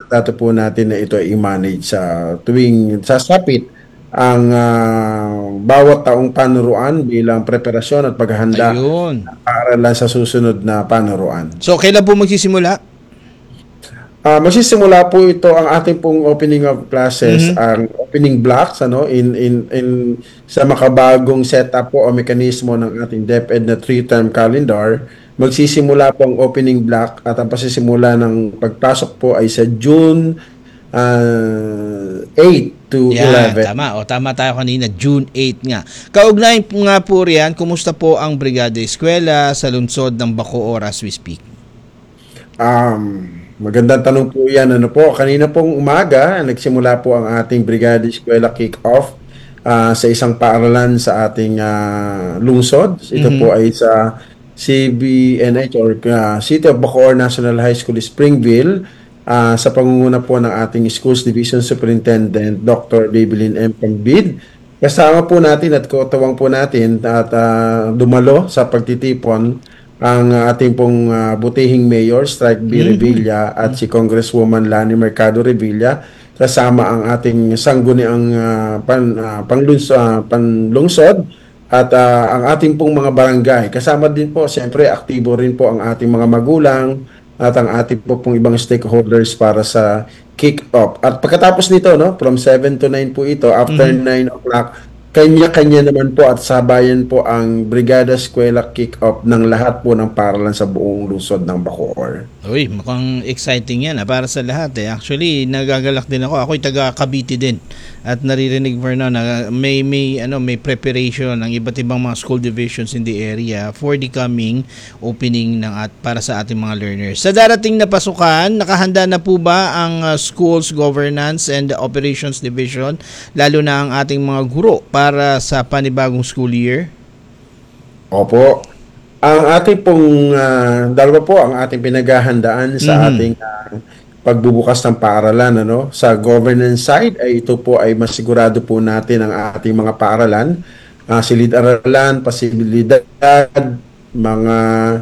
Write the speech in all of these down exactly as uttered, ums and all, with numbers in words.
dato po natin na ito ay i-manage sa tuwing sasapit ang ah, bawat taong panuruan bilang preparasyon at paghahanda Ayun. ng paaralan sa susunod na panuruan. So, kailan po magsisimula? Ah, magsisimula po ito ang ating pong opening of classes, Mhm. ang opening blocks ano in in in sa makabagong setup po o mekanismo ng ating DepEd na three-term calendar. Magsisimula po ang opening block at ang pasisimula ng pagpasok po ay sa June uh, eight to Yan, eleven. tama. O, tama tayo kanina. June eighth nga. Kaugnay po nga po riyan, kumusta po ang Brigada Eskwela sa lungsod ng Bacoor as we speak? Um, magandang tanong po yan. Ano po, kanina pong umaga, nagsimula po ang ating Brigada Eskwela Kick-Off ah, sa isang paaralan sa ating ah, lungsod. Ito Mhm. po ay sa C B N H or ah, City of Bacoor National High School, Springville, ah, sa pangunguna po ng ating Schools Division Superintendent, Doctor Babylin M. Pangbid. Kasama po natin at kotawang po natin at ah, dumalo sa pagtitipon ang uh, ating pong uh, butihing mayor, Strike B. Mhm. Revilla at si Congresswoman Lani Mercado Revilla kasama ang ating sangguniang uh, pan, uh, pangluns, uh, panlungsod at uh, ang ating pong mga barangay. Kasama din po, siyempre, aktibo rin po ang ating mga magulang at ang ating po pong ibang stakeholders para sa kick-off. At pagkatapos nito, no, from seven to nine po ito, after Mhm. nine o'clock, kanya-kanya naman po at sabayan po ang Brigada Eskwela Kick-Off ng lahat po ng paaralan sa buong lungsod ng Bacoor. Uy, mukhang exciting yan ah, para sa lahat eh. Actually, nagagalak din ako. Ako'y taga Cavite din. At naririnig for now na may may ano may preparation ng iba't ibang mga school divisions in the area for the coming opening ng at para sa ating mga learners. Sa darating na pasukan, nakahanda na po ba ang uh, schools governance and operations division lalo na ang ating mga guro para sa panibagong school year? Opo. Ang ating pong, ah, dalawa po ang ating pinaghahandaan sa Mhm. ating ah, pagbubukas ng paaralan. Ano? Sa governance side, ay ito po ay masigurado po natin ang ating mga paaralan, ah, silid-aralan, pasibilidad, mga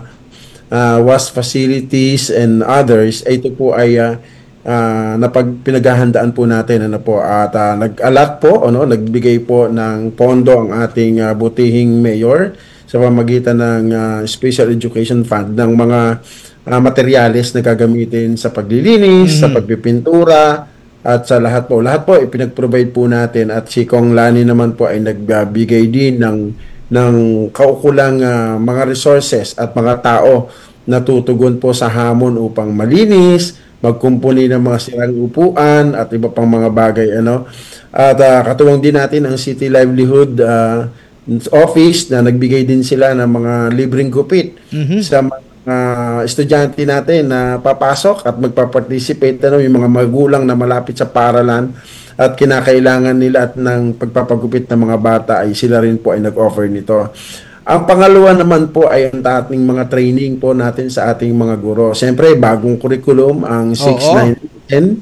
ah, W A S facilities and others, ay ito po ay ah, ah, napag pinaghahandaan po natin ano po at ah, nag-allot po ano nagbigay po ng pondo ang ating ah, butihing mayor sa pamamagitan ng ah, Special Education Fund ng mga ah, materyales na gagamitin sa paglilinis, sa Mhm. pagpipintura at sa lahat po. Lahat po ipinag-provide po natin at si Kong Lani naman po ay nagbigay din ng ng kaukulang ah, mga resources at mga tao na tutugon po sa hamon upang malinis, magkumpuni ng mga sirang upuan at iba pang mga bagay ano. At ah, katulong din natin ang City Livelihood ah, Office na nagbigay din sila ng mga libreng gupit Mhm. sa mga estudyante natin na papasok at magpa-participate ano, yung mga magulang na malapit sa paaralan at kinakailangan nila at ng pagpapagupit ng mga bata ay sila rin po ay nag-offer nito. Ang pangalawa naman po ay ang ating mga training po natin sa ating mga guro. Siyempre, bagong curriculum, ang six, Oo. nine, ten.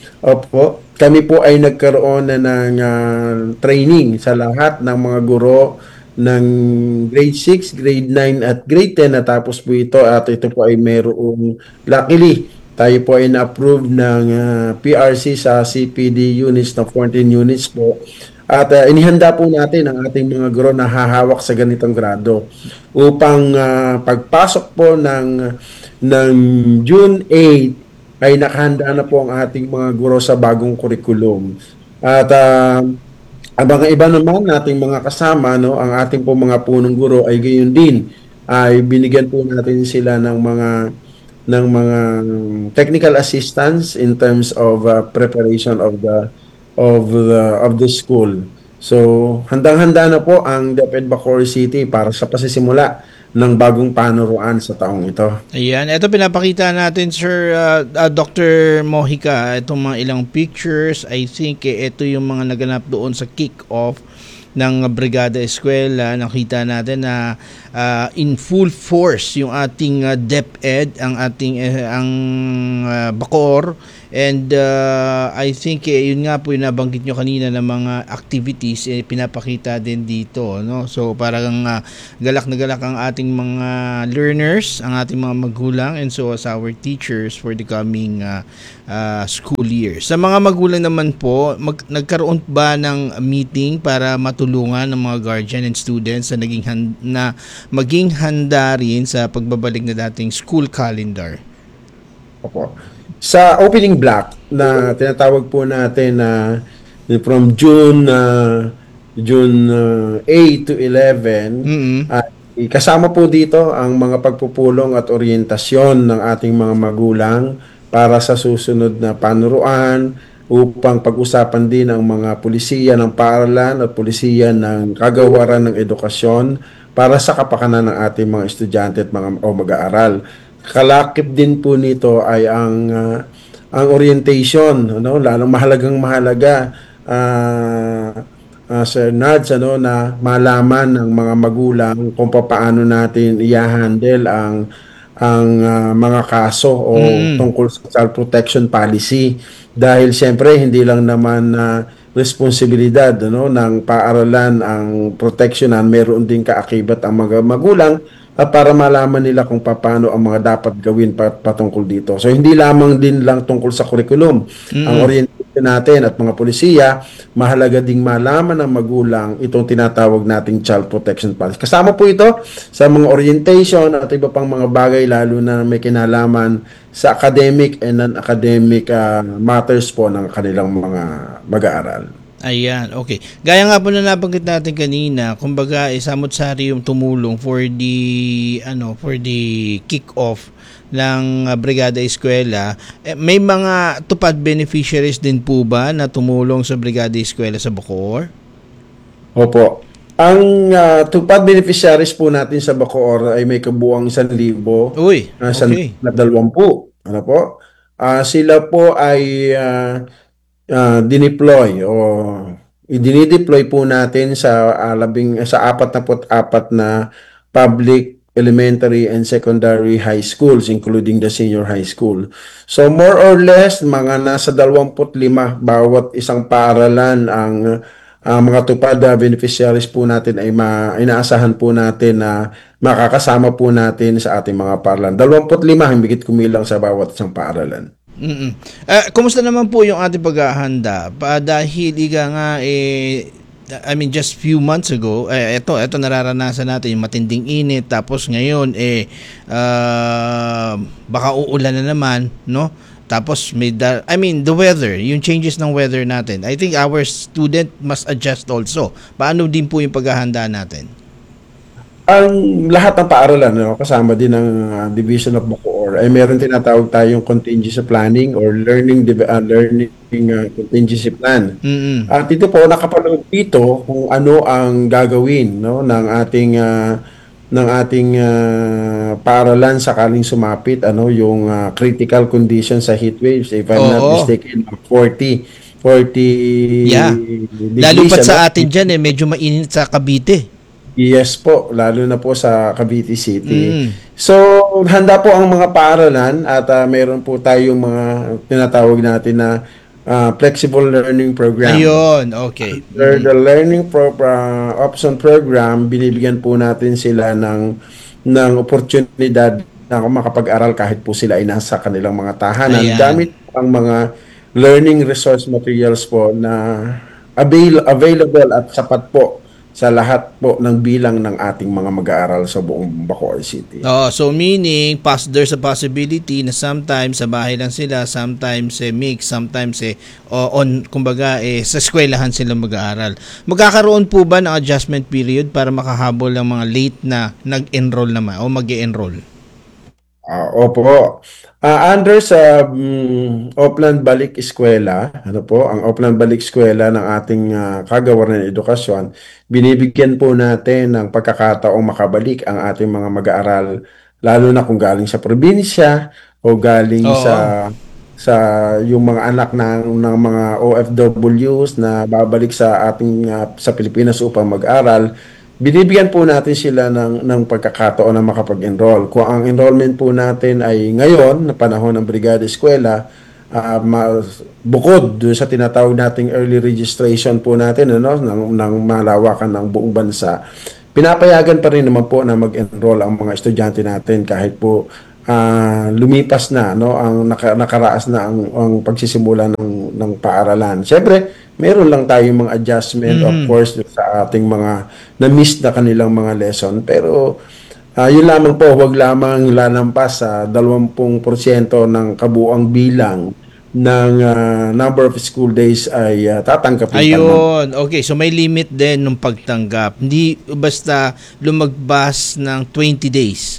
Opo. Kami po ay nagkaroon na ng ah, training sa lahat ng mga guro ng grade six, grade nine at grade ten. Natapos po ito at ito po ay mayroong luckily tayo po ay na-approve ng ah, P R C sa C P D units na fourteen units po. At ah, inihanda po natin ang ating mga guro na hahawak sa ganitong grado upang ah, pagpasok po ng ng June eighth ay nakahanda na po ang ating mga guro sa bagong curriculum. At ah, ang mga iba naman nating mga kasama, no, ang ating po mga punong guro ay gayon din ay binigyan po natin sila ng mga ng mga technical assistance in terms of uh, preparation of the of the of the school. So, handang-handa na po ang DepEd Bacoor City para sa pasisimula ng bagong panuruan sa taong ito. Ayan, ito pinapakita natin Sir uh, uh, Doctor Mojica, itong mga ilang pictures. I think eh, ito yung mga naganap doon sa kick-off ng Brigada Eskwela. Nakita natin na uh, in full force yung ating uh, DepEd, ang ating uh, ang uh, Bacoor And uh, I think eh, yun nga po yung nabanggit nyo kanina ng mga activities eh, pinapakita din dito, no? So parang uh, galak na galak ang ating mga learners, ang ating mga magulang, and so as our teachers for the coming uh, uh, school year. Sa mga magulang naman po, mag, nagkaroon ba ng meeting para matulungan ng mga guardian and students na, naging hand, na maging handa rin sa pagbabalik na dating school calendar? Opo. Sa opening block na tinatawag po natin na from June uh, June uh, eight to eleven, Mm-hmm. at kasama po dito ang mga pagpupulong at orientasyon ng ating mga magulang para sa susunod na panuruan upang pag-usapan din ang mga pulisiya ng paaralan at pulisiya ng kagawaran ng edukasyon para sa kapakanan ng ating mga estudyante at mga o mag-aaral. Kalakip din po nito ay ang uh, ang orientation, ano, lalong mahalagang mahalaga, uh, uh, Sir Nads, ano, na malaman ng mga magulang kung paano natin i-handle ang ang uh, mga kaso o Mm-hmm. tungkol sa child protection policy, dahil siyempre hindi lang naman uh, responsibilidad, ano, ng paaralan ang proteksyonan, meron din kaakibat ang mga magulang at para malaman nila kung paano ang mga dapat gawin pat patungkol dito. So hindi lamang din lang tungkol sa curriculum ang Mm-hmm. orientation natin at mga pulisiya, mahalaga ding malaman ng magulang itong tinatawag nating child protection policy. Kasama po ito sa mga orientation at iba pang mga bagay, lalo na may kinalaman sa academic and non-academic uh, matters po ng kanilang mga mag-aaral. Ayan, okay. Gaya nga po na nabanggit natin kanina, kumbaga eh, samot-sari yung tumulong for the ano, for the kick-off ng uh, Brigada Eskwela. Eh, may mga tupad beneficiaries din po ba na tumulong sa Brigada Eskwela sa Bacoor? Opo. Ang uh, tupad beneficiaries po natin sa Bacoor ay may kabuuang isang libo, Uy, uh, okay. dalawampu. Ano po? Uh, sila po ay uh, uh, dineploy o idinideploy po natin sa uh, labing sa apat na apat na public elementary and secondary high schools, including the senior high school. So more or less mga nasa dalawampu't lima bawat isang paaralan ang uh, mga tupad uh, beneficiaries po natin ay ma, inaasahan po natin na makakasama po natin sa ating mga paaralan. dalawampu't lima higit kumilang sa bawat isang paaralan. Mm-mm. Uh, kumusta naman po yung ating paghahanda? Pa dahil iga nga eh I mean just few months ago, eh ito ito nararanasan natin yung matinding init, tapos ngayon eh uh, baka uulan na naman, no? Tapos may da- I mean the weather, yung changes ng weather natin. I think our student must adjust also. Paano din po yung paghahanda natin? Ang lahat ng paaralan, no, kasama din ng uh, Division of Bacoor, ay meron tinatawag tayong contingency planning or learning uh, learning uh, contingency plan. Mm-mm. At ito po nakapanood dito kung ano ang gagawin, no, ng ating uh, ng ating uh, paaralan sakaling sumapit ano yung uh, critical condition sa heat waves, if I'm Oo. not mistaken, forty Yeah. degrees. Lalo pa ano? sa atin dyan eh, medyo mainit sa Cavite. Yes po, lalo na po sa Cavite City. Mm. So, handa po ang mga paaralan at uh, mayroon po tayong mga tinatawag natin na uh, flexible learning program. Ayun, okay. The, the learning pro, uh, option program, binibigyan po natin sila ng ng oportunidad na makapag-aral kahit po sila ay nasa kanilang mga tahanan. Ayan. Gamit ang mga learning resource materials po na avail, available at sapat po sa lahat po ng bilang ng ating mga mag-aaral sa buong Bacoor City. Oh, so meaning pas there's a possibility na sometimes sa bahay lang sila, sometimes eh mix, sometimes eh o- on kumbaga eh sa eskwelahan sila mag-aaral. Magkakaroon po ba ng adjustment period para makahabol ng mga late na nag-enroll naman o mag-e-enroll? Ah, opo. Ah, under sa um, Opland Balik Eskwela, ano po, ang Opland Balik Eskwela ng ating uh, kagawaran ng edukasyon, binibigyan po natin ng pagkakataong makabalik ang ating mga mag-aaral, lalo na kung galing sa probinsya o galing Oo. sa sa yung mga anak ng ng mga O F Ws na babalik sa ating uh, sa Pilipinas upang mag-aral. Binibigyan po natin sila ng, ng pagkakataon na makapag-enroll. Kung ang enrollment po natin ay ngayon, na panahon ng Brigada Eskwela, ah, ma- bukod doon sa tinatawag nating early registration po natin ano ng, ng malawakan ng buong bansa, pinapayagan pa rin naman po na mag-enroll ang mga estudyante natin kahit po ah, lumipas na no ang naka, nakaraas na ang, ang pagsisimula ng ng paaralan. Siyempre, meron lang tayong mga adjustment of Mhm. course sa ating mga na-miss na kanilang mga lesson, pero ah, yun lamang po, wag lamang lalampas sa dalawampu porsyento ng kabuang bilang ng ah, number of school days ay ah, tatanggapin pa naman. Ayun. Okay, so may limit din nung pagtanggap. Hindi basta lumagbas ng twenty days.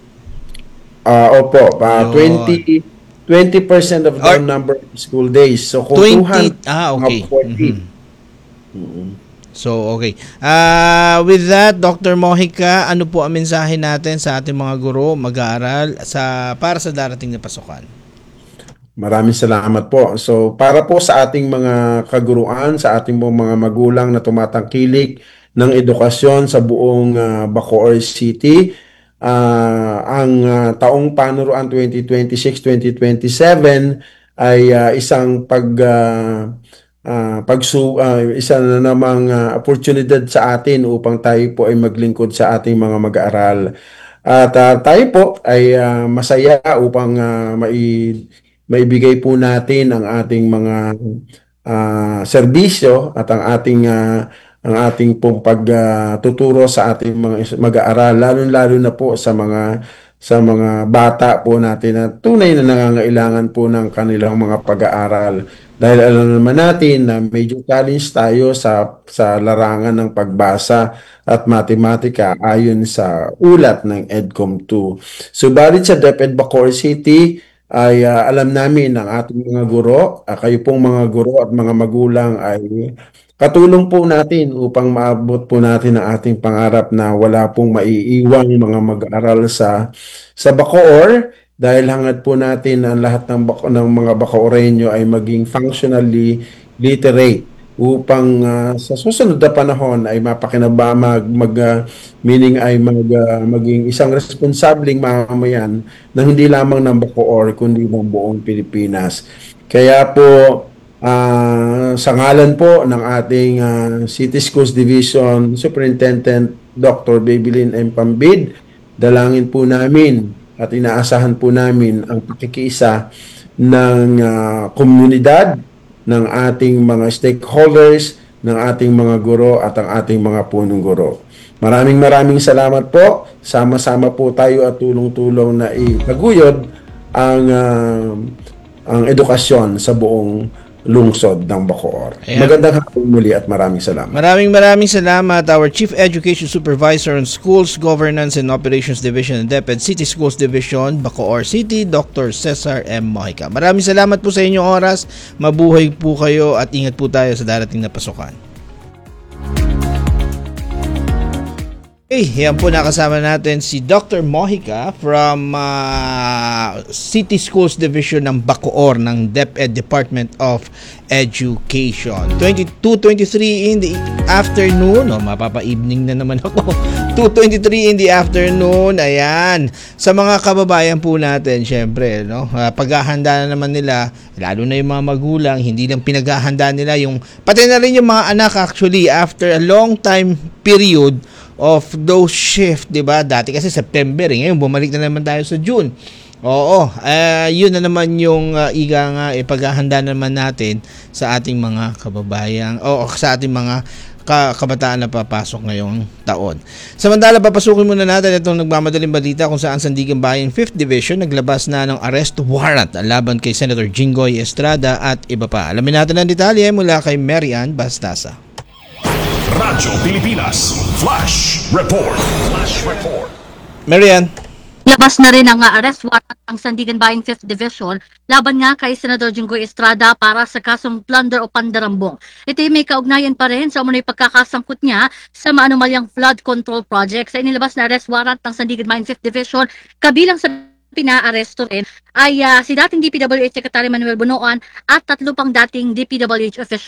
Ah, opo, ah, Ayun. twenty twenty percent of the Or number of school days. So kung twenty, two hundred, ah, mga okay. forty. Mhm. Mm. So, okay. Ah, with that, Doctor Mojica, ano po ang mensahe natin sa ating mga guro, mag-aaral sa para sa darating na pasukan? Maraming salamat po. So, para po sa ating mga kaguruan, sa ating po mga magulang na tumatangkilik ng edukasyon sa buong ah, Bacoor City, ah, ang ah, taong panuruan twenty twenty-six twenty twenty-seven ay ah, isang pag ah, ah, pagsu ah, isa na namang ah, oportunidad sa atin upang tayo po ay maglingkod sa ating mga mag-aaral. At ah, tayo po ay ah, masaya upang ah, mai maibigay po natin ang ating mga ah, serbisyo at ang ating ah, ang ating pong pagtuturo sa ating mga is- mag-aaral, lalo-lalo na po sa mga sa mga bata po natin na tunay na nangangailangan po ng kanilang mga pag-aaral. Dahil alam naman natin na medyo challenge tayo sa sa larangan ng pagbasa at matematika ayon sa ulat ng EDCOM two. Subalit sa DepEd Bacoor City, ay ah, alam namin ng ating mga guro, ah, kayo pong mga guro at mga magulang ay katulong po natin upang maabot po natin ang ating pangarap na wala pong maiiwang mga mag-aaral sa sa Bacoor, dahil hangad po natin ang lahat ng, Baco- ng mga Bacooreño ay maging functionally literate upang ah, sa susunod na panahon ay mapakinabang mag, mag ah, meaning ay mag, ah, maging isang responsableng mamamayan ng hindi lamang ng Bacoor kundi ng buong Pilipinas. Kaya po ah, sa ngalan po ng ating ah, City Schools Division Superintendent Doctor Babylin M. Pambid, dalangin po namin at inaasahan po namin ang pakikiisa ng ah, komunidad, ng ating mga stakeholders, ng ating mga guro at ang ating mga punong guro. Maraming maraming salamat po. Sama-sama po tayo at tulong-tulong na itaguyod ang ah, ang edukasyon sa buong lungsod ng Bacoor. Ayan. Magandang hapon muli at maraming salamat. Maraming maraming salamat, our Chief Education Supervisor on Schools Governance and Operations Division ng DepEd City Schools Division, Bacoor City, Doctor Cesar M. Mojica. Maraming salamat po sa inyong oras. Mabuhay po kayo at ingat po tayo sa darating na pasukan. Okay, yan po nakasama natin si Doctor Mojica from uh, City Schools Division ng Bacoor ng DepEd Department of Education. twenty-two twenty-three in the afternoon, oh, mapapa-evening na naman ako. two twenty-three in the afternoon, ayan. Sa mga kababayan po natin, syempre, no, uh, paghahanda na naman nila, lalo na yung mga magulang, hindi lang pinaghahanda nila yung, pati na rin yung mga anak actually, after a long time period of those shift, 'di ba? Dati kasi September, eh. Ngayon bumalik na naman tayo sa June. Oo, uh, yun na naman yung uh, iga nga ipaghahanda naman natin sa ating mga kababayan o sa ating mga ka- kabataan na papasok ngayong taon. Samantala, papasukin muna natin itong nagmamadaling balita kung saan Sandigan Bayan fifth Division naglabas na ng arrest warrant laban kay Senator Jinggoy Estrada at iba pa. Alamin natin ang detalye mula kay Mary Ann Bastasa. Radyo Pilipinas Flash Report. Flash Report. Mary Ann. Labas na rin ang uh, arrest warrant ang Sandigan Bayan fifth Division laban nga kay Senador Jinggoy Estrada para sa kasong plunder o pandarambong. Ito ay may kaugnayan pa rin sa umunoy pagkakasangkot niya sa maanumalyang flood control project. Sa inilabas na arrest warrant ng Sandigan Bayan fifth Division, kabilang sa pinaaresto rin ay uh, si dating D P W H Secretary Manuel Bunoan at tatlo pang dating D P W H officials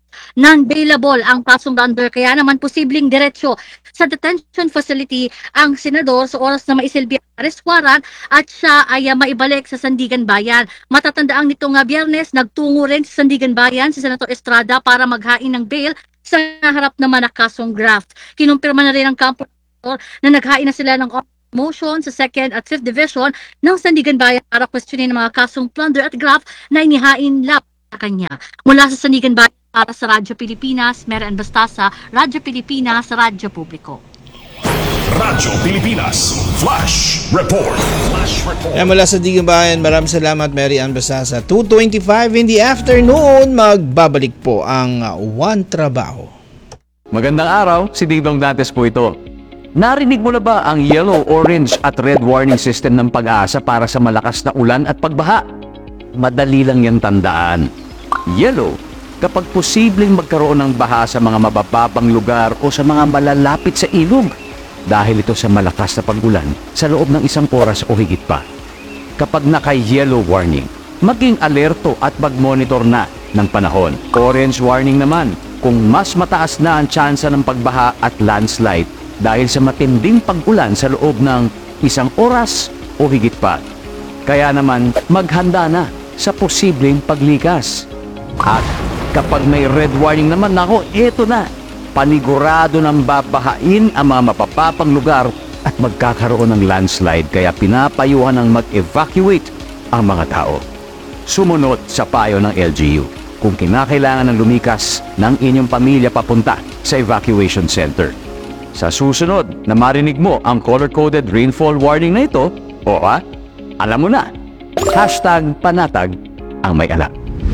Non-bailable ang kasong Plunder, kaya naman posibleng diretsyo sa detention facility ang senador sa oras na maisilbi ang arrest warrant at siya ay uh, maibalik sa Sandigan Bayan. Matatandaang nitong uh, Biyernes, nagtungo rin sa Sandigan Bayan si Senator Estrada para maghain ng bail sa harap naman na kasong graft. Kinumpirma na rin ang kampo na naghain na sila ng motion sa second at fifth Division ng Sandigan Bayan para questionin ang mga kasong plunder at graft na inihain lap sa kanya. Mula sa Sandigan Bayan para sa Radyo Pilipinas, Mary Ann Bastasa, Radyo Pilipinas, Radyo Publiko. Radyo Pilipinas Flash Report. Flash Report. Yan mula sa Sandigan Bayan, maraming salamat Mary Ann Bastasa. two twenty-five in the afternoon, magbabalik po ang uh, One Trabaho. Magandang araw, si Dingdong Dantes po ito. Narinig mo na ba ang yellow, orange at red warning system ng Pag-asa para sa malakas na ulan at pagbaha? Madali lang yan tandaan. Yellow, kapag posibleng magkaroon ng baha sa mga mabababang lugar o sa mga malalapit sa ilog dahil ito sa malakas na pag-ulan sa loob ng isang oras o higit pa. Kapag naka-yellow warning, maging alerto at mag-monitor na ng panahon. Orange warning naman, kung mas mataas na ang tsansa ng pagbaha at landslide dahil sa matinding pag-ulan sa loob ng isang oras o higit pa. Kaya naman, maghanda na sa posibleng paglikas. At kapag may red warning naman, nako, eto na. Panigurado ng babahain ang mga mapapapang lugar at magkakaroon ng landslide, kaya pinapayuhan ng mag-evacuate ang mga tao. Sumunod sa payo ng L G U kung kinakailangan ng lumikas ng inyong pamilya papunta sa evacuation center. Sa susunod na marinig mo ang color-coded rainfall warning na ito, o ha, alam mo na, hashtag panatag ang may alam.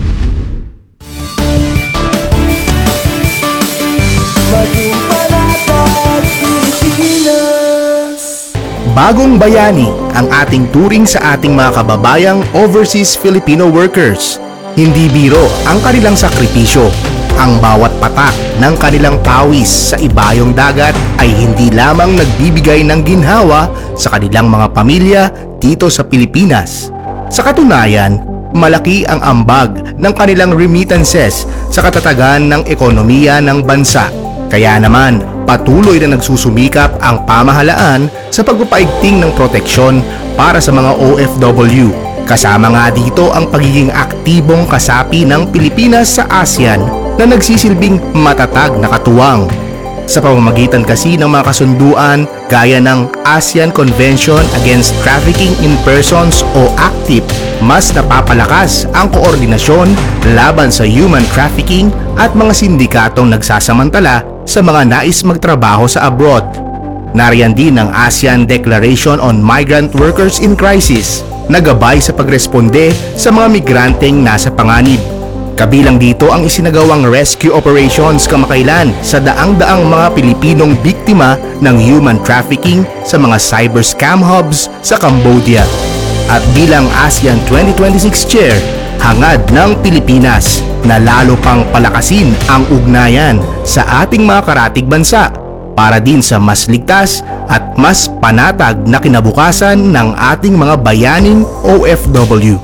Bagong bayani ang ating turing sa ating mga kababayang overseas Filipino workers. Hindi biro ang kanilang sakripisyo. Ang bawat patak ng kanilang pawis sa ibayong dagat ay hindi lamang nagbibigay ng ginhawa sa kanilang mga pamilya dito sa Pilipinas. Sa katunayan, malaki ang ambag ng kanilang remittances sa katatagan ng ekonomiya ng bansa. Kaya naman, patuloy na nagsusumikap ang pamahalaan sa pagpapaigting ng proteksyon para sa mga O F W. Kasama nga dito ang pagiging aktibong kasapi ng Pilipinas sa ASEAN na nagsisilbing matatag na katuwang. Sa pamamagitan kasi ng mga kasunduan gaya ng ASEAN Convention Against Trafficking in Persons o ACTIP, mas napapalakas ang koordinasyon laban sa human trafficking at mga sindikatong nagsasamantala sa mga nais magtrabaho sa abroad. Nariyan din ang ASEAN Declaration on Migrant Workers in Crisis na gabay sa pagresponde sa mga migranteng nasa panganib. Kabilang dito ang isinagawang rescue operations kamakailan sa daang-daang mga Pilipinong biktima ng human trafficking sa mga cyber scam hubs sa Cambodia. At bilang ASEAN twenty twenty-six Chair, hangad ng Pilipinas na lalo pang palakasin ang ugnayan sa ating mga karatig bansa para din sa mas ligtas at mas panatag na kinabukasan ng ating mga bayaning O F W.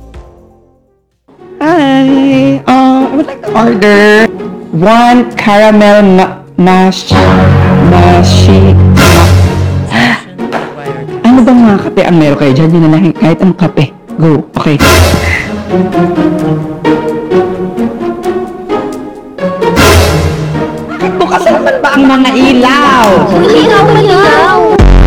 Hi, uh, I would like to order one caramel ma- mash, mashi, ma- ano bang mga kape ang meron kayo dyan? Yun na lang, kahit ang kape. Go, okay. Bukas naman ba ang mga ilaw? Ilaw, ilaw!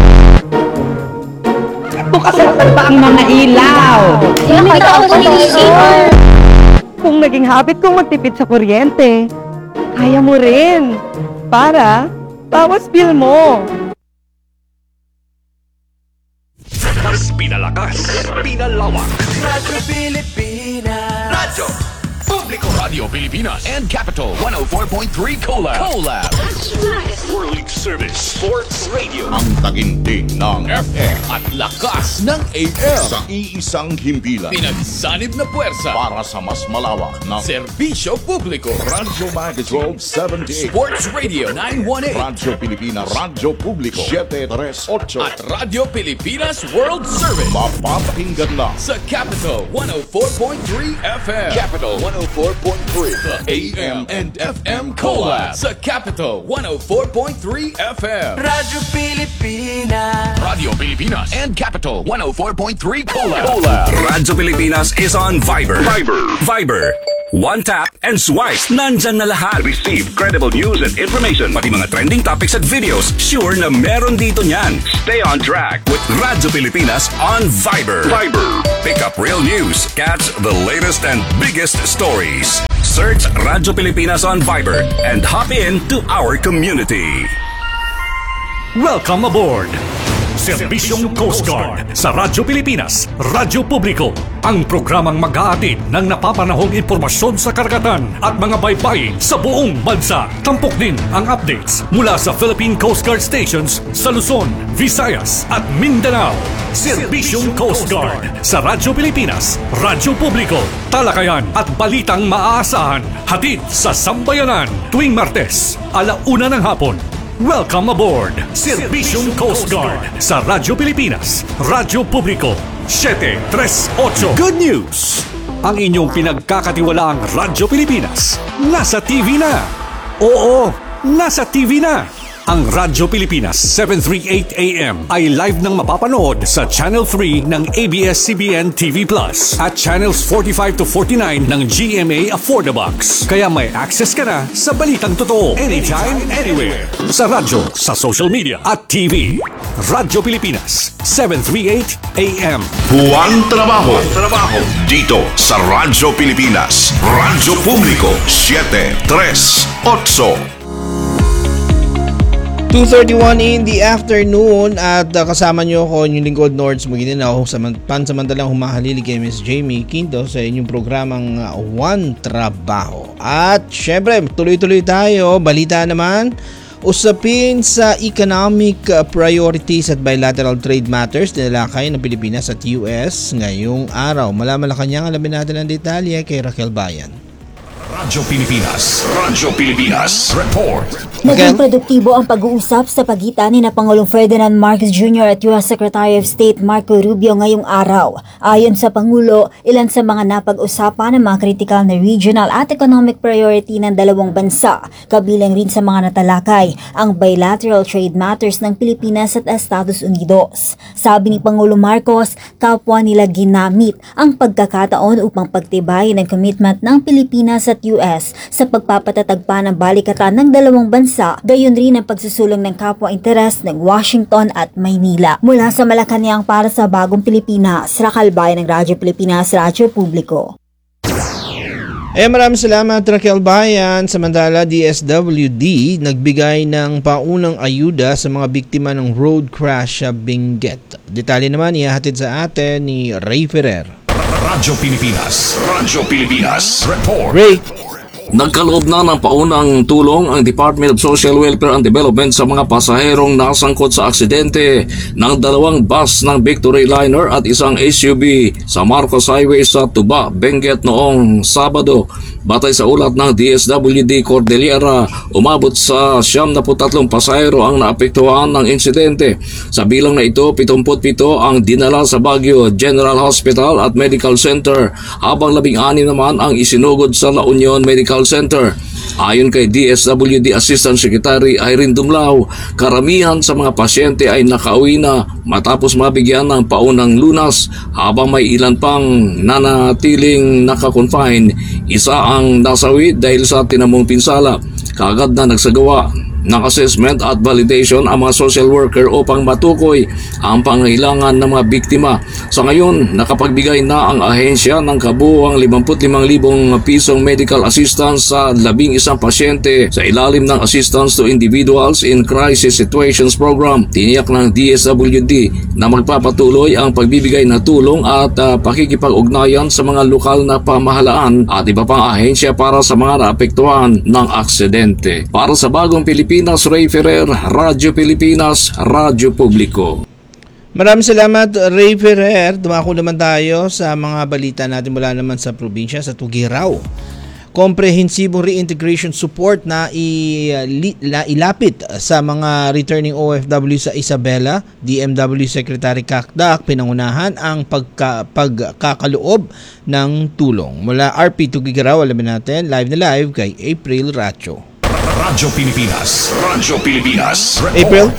Bukas naman ba ang mga ilaw? Ilaw, ilaw! Kung naging habit kong magtipid sa kuryente, kaya mo rin. Para, bawas bill mo. Mas pinalakas, pinalawak. Radyo Pilipinas. Radyo Publiko. Radio Pilipinas and Capital one oh four point three Collab. Collab. World Service Sports Radio. Ang taginting ng F M at lakas ng A M. sa iisang himpilan Pinagsanib na puwersa para sa mas malawak na Serbisyo Publiko. Radyo Magazine twelve seventy-eight, Sports Radio nine one eight Radyo Pilipinas, Radyo Publiko seven thirty-eight, at Radio Pilipinas World Service mapapakinggan na sa Capital one oh four point three F M. Capital one oh four point three. The A M and F M Collab sa Capital one oh four point three F M. Radyo Pilipinas. Radio Pilipinas and Capital one oh four point three Collab. Collab. Radyo Pilipinas is on Viber. Viber. Viber. One tap and swipe. Nandyan na lahat. Receive credible news and information. Pati mga trending topics at videos. Sure na meron dito niyan. Stay on track with Radyo Pilipinas on Viber. Viber. Pick up real news. Catch the latest and biggest stories. Search Radyo Pilipinas on Viber and hop in to our community. Welcome aboard! Serbisyong Coast Guard sa Radyo Pilipinas, Radyo Publiko, ang programang mag-aatid ng napapanahong impormasyon sa karagatan at mga baybayin sa buong bansa. Tampok din ang updates mula sa Philippine Coast Guard stations sa Luzon, Visayas at Mindanao. Serbisyong Coast Guard sa Radyo Pilipinas, Radyo Publiko, talakayan at balitang maaasahan, hatid sa sambayanan tuwing Martes, alauna ng hapon. Welcome aboard! Serbisyong Coast Guard sa Radyo Pilipinas, Radyo Publiko, seven three eight. Good news! Ang inyong pinagkakatiwalaang Radyo Pilipinas nasa T V na! Oo, nasa T V na! Ang Radyo Pilipinas seven thirty-eight A M ay live nang mapapanood sa Channel three ng A B S C B N T V Plus at Channels forty-five to forty-nine ng G M A Affordabox. Kaya may access ka na sa balitang totoo anytime, anywhere. Sa radyo, sa social media at T V. Radyo Pilipinas seven thirty-eight A M. Buwan trabaho. Trabaho. Dito sa Radyo Pilipinas. Radyo Publiko seven three eight. two thirty-one in the afternoon at uh, kasama nyo ako yung lingkod Nords Magindao sa pansamantalang humahalili kay Miss Jamie Quinto sa inyong programang uh, One Trabaho. At syempre tuloy-tuloy tayo, balita naman, usapin sa economic uh, priorities at bilateral trade matters nilalakay ng Pilipinas at U S ngayong araw. Mula Malacanang, alamin natin ang detalye kay Raquel Bayan. Radyo Pilipinas. Radyo Pilipinas. Report. Naging produktibo ang pag-uusap sa pagitan ni na Pangulong Ferdinand Marcos Junior at U S Secretary of State Marco Rubio ngayong araw. Ayon sa Pangulo, ilan sa mga napag-usapan ng mga kritikal na regional at economic priority ng dalawang bansa. Kabilang rin sa mga natalakay ang bilateral trade matters ng Pilipinas at Estados Unidos. Sabi ni Pangulo Marcos, kapwa nila ginamit ang pagkakataon upang pagtibayin ang commitment ng Pilipinas at U S sa pagpapatatag pa ng balikatan ng dalawang bansa, gayon rin ang pagsusulong ng kapwa interes ng Washington at Maynila. Mula sa Malacanang para sa Bagong Pilipinas, Raquel Bayan ng Radyo Pilipinas, Radyo Publiko. Eh maraming salamat Raquel Bayan. Samantala, D S W D nagbigay ng paunang ayuda sa mga biktima ng road crash sa Benguet. Detalye naman ihahatid sa atin ni Ray Ferrer. Radyo Pilipinas. Radyo Pilipinas. Report. Ray. Nagkaloob na ng paunang tulong ang Department of Social Welfare and Development sa mga pasaherong nasangkot sa aksidente ng dalawang bus ng Victory Liner at isang S U V sa Marcos Highway sa Tuba, Benguet noong Sabado. Batay sa ulat ng D S W D Cordillera, umabot sa siyam na tatlong pasahero ang naapektuhan ng insidente. Sa bilang na ito, pitongputpito ang dinala sa Baguio General Hospital at Medical Center, habang labing-ani naman ang isinugod sa La Union Medical Center. Ayon kay D S W D Assistant Secretary Irene Dumlao, karamihan sa mga pasyente ay nakauwi na matapos mabigyan ng paunang lunas, habang may ilan pang nanatiling nakakonfine. Isa ang nasawi dahil sa tinamong pinsala. Kaagad na nagsagawa ng assessment at validation ang mga social worker upang matukoy ang pangailangan ng mga biktima. Sa ngayon, nakapagbigay na ang ahensya ng kabuuang limampu't limang libong pisong medical assistance sa labing isang pasyente sa ilalim ng Assistance to Individuals in Crisis Situations Program. Tiniyak ng D S W D na magpapatuloy ang pagbibigay ng tulong at uh, pakikipag-ugnayan sa mga lokal na pamahalaan at iba pang ahensya para sa mga naapektuhan ng aksidente. Para sa Bagong Pilipinas, Ray Ferrer, Radyo Pilipinas, Radyo Publiko. Maraming salamat Ray Ferrer. Dumako naman tayo sa mga balita natin mula naman sa probinsya, sa Tugigaraw. komprehensibong reintegration support na, i, na ilapit sa mga returning O F W sa Isabela. D M W Secretary Kakdak pinangunahan ang pagka, pagkakaloob ng tulong. Mula R P Tugigaraw, alamin natin live na live kay April Racho. Radyo Pilipinas. Radyo Pilipinas. April?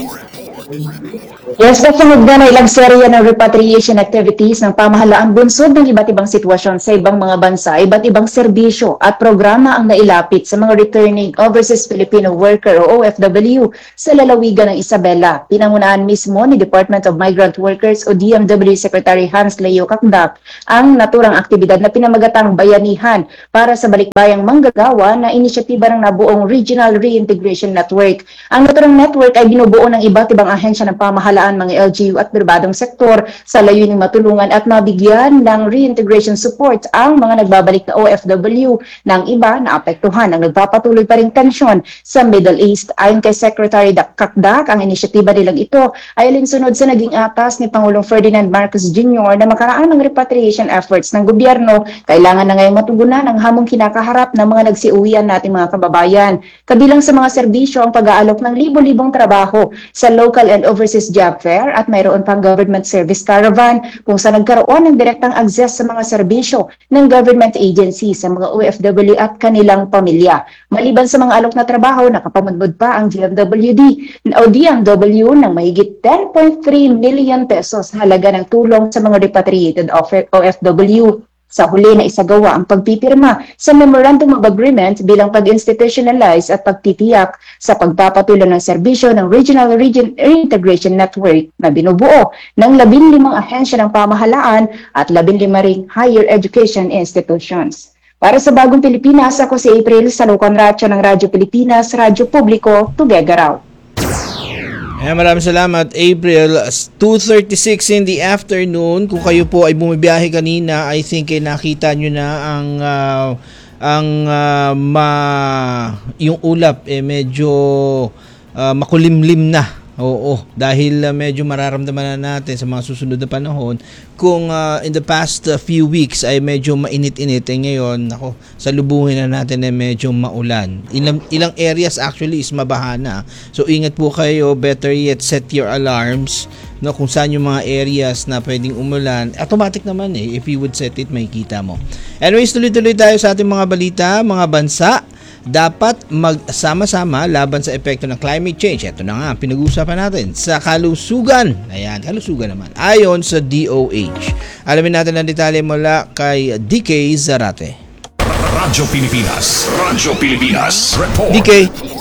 Yes, kasunod na na ilang serya ng repatriation activities ng pamahalaang bunsod ng iba't ibang sitwasyon sa ibang mga bansa, iba't ibang serbisyo at programa ang nailapit sa mga returning overseas Filipino worker o O F W sa lalawigan ng Isabela. Pinangunahan mismo ni Department of Migrant Workers o D M W Secretary Hans Leo Kakdak ang naturang aktibidad na pinamagatang bayanihan para sa balikbayang manggagawa na inisyatiba ng nabuong Regional Reintegration Network. Ang naturang network ay binubuo ng iba't ibang ahensya ng pamahalaan, mga L G U at pribadong sektor sa layuning matulungan at mabigyan ng reintegration support ang mga nagbabalik na O F W ng iba na apektuhan ang nagpapatuloy pa ring tensyon sa Middle East. Ayon kay Secretary Kakdak, ang inisyatiba nilang ito ay alinsunod sa naging atas ni Pangulong Ferdinand Marcos Junior na makaraan ng repatriation efforts ng gobyerno. Kailangan na ngayong matugunan ang hamong kinakaharap ng mga nagsiuwian nating mga kababayan. Kabilang sa mga serbisyo ang pag-aalok ng libo-libong trabaho sa local and overseas job fair at mayroon pang government service caravan kung saan nagkaroon ng direktang access sa mga serbisyo ng government agency sa mga O F W at kanilang pamilya. Maliban sa mga alok na trabaho, nakapamudmud pa ang D M W D o D M W ng mahigit ten point three million pesos halaga ng tulong sa mga repatriated O F W. Sa huli na isagawa ang pagpipirma sa Memorandum of Agreement bilang pag-institutionalize at pagtitiyak sa pagpapatuloy ng serbisyo ng Regional Region Reintegration Network na binubuo ng labing limang ahensya ng pamahalaan at labing lima ring higher education institutions. Para sa Bagong Pilipinas, ako si April Salucan Racho ng Radyo Pilipinas, Radyo Publiko, Tugigaraw. Eh, maraming salamat, April. two thirty-six in the afternoon. Kung kayo po ay bumibiyahe kanina, I think eh, nakita nyo na ang uh, ang uh, ma, yung ulap eh, medyo uh, makulimlim na. Oo, dahil uh, medyo mararamdaman na natin sa mga susunod na panahon kung uh, in the past uh, few weeks ay medyo mainit-init, eh ngayon ako, salubungin na natin na medyo maulan. Ilang, ilang areas actually is mabaha na. So ingat po kayo, better yet set your alarms, no, kung saan yung mga areas na pwedeng umulan. Automatic naman eh, if you would set it, makikita mo. Anyways, tuloy-tuloy tayo sa ating mga balita, mga bansa dapat magsama-sama laban sa epekto ng climate change. Ito na nga, pinag-uusapan natin sa kalusugan. Ayan, kalusugan naman. Ayon sa D O H. Alamin natin ang detalye mula kay D K Zarate. Radyo Pilipinas. Radyo Pilipinas. Report. D K.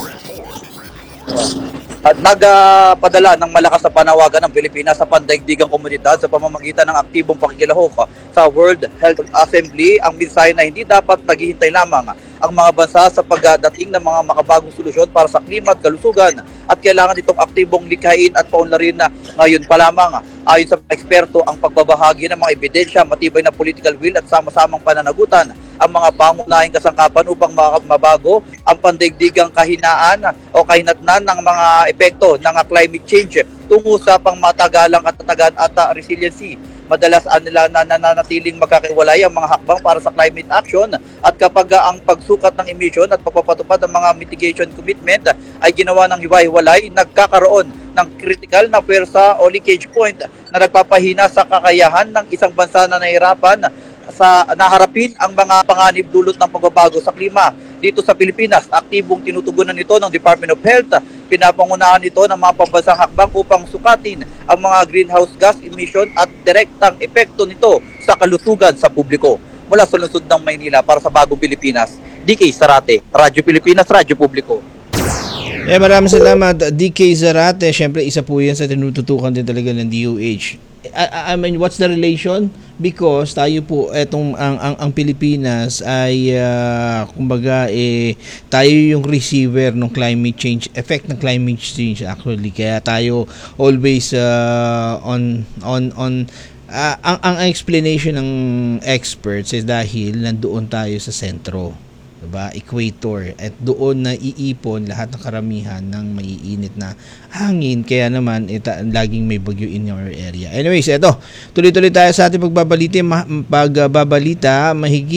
At nagpadala ng malakas na panawagan ng Pilipinas sa pandaigdigang komunidad sa pamamagitan ng aktibong pakikilahok sa World Health Assembly ang mensahe na hindi dapat naghihintay lamang ang mga bansa sa pagdating ng mga makabagong solusyon para sa klima at kalusugan at kailangan itong aktibong likhain at paunlarin na ngayon pa lamang. Ayon sa eksperto, ang pagbabahagi ng mga ebidensya, matibay na political will at sama-samang pananagutan ang mga pangunahing kasangkapan upang mabago ang pandaigdigang kahinaan o kahinatnan ng mga epekto ng climate change tungo sa pangmatagalang katatagan at uh, resiliency. Madalas uh, nila na nananatiling magkakiwalay ang mga hakbang para sa climate action at kapag uh, ang pagsukat ng emission at pagpapatupad ng mga mitigation commitment uh, ay ginawa ng hiwa-hiwalay, nagkakaroon ng critical na pwersa o leakage point na nagpapahina sa kakayahan ng isang bansa na nahirapan sa naharapin ang mga panganib dulot ng pagbabago sa klima. Dito sa Pilipinas, aktibong tinutugunan ito ng Department of Health. Pinapangunahan ito ng mga pambansang hakbang upang sukatin ang mga greenhouse gas emission at direktang epekto nito sa kalusugan sa publiko. Mula sa lungsod ng Maynila para sa Bagong Pilipinas, D K Zarate, Radyo Pilipinas, Radyo Publiko. Eh, maraming salamat, D K Zarate. Siyempre, isa po yan sa tinututukan din talaga ng D O H. I, I mean, what's the relation? Because tayo po, etong ang ang, ang Pilipinas ay uh, kumbaga eh tayo yung receiver ng climate change, effect ng climate change actually. Kaya tayo always uh, on on on uh, ang ang explanation ng experts is dahil nandoon tayo sa sentro, diba? Equator, at doon na iipon lahat ng karamihan ng maiinit na hangin, kaya naman ita, laging may bagyo in your area. Anyways, eto, tuloy-tuloy tayo sa ating pagbabalita, ma- pagbabalita mahigit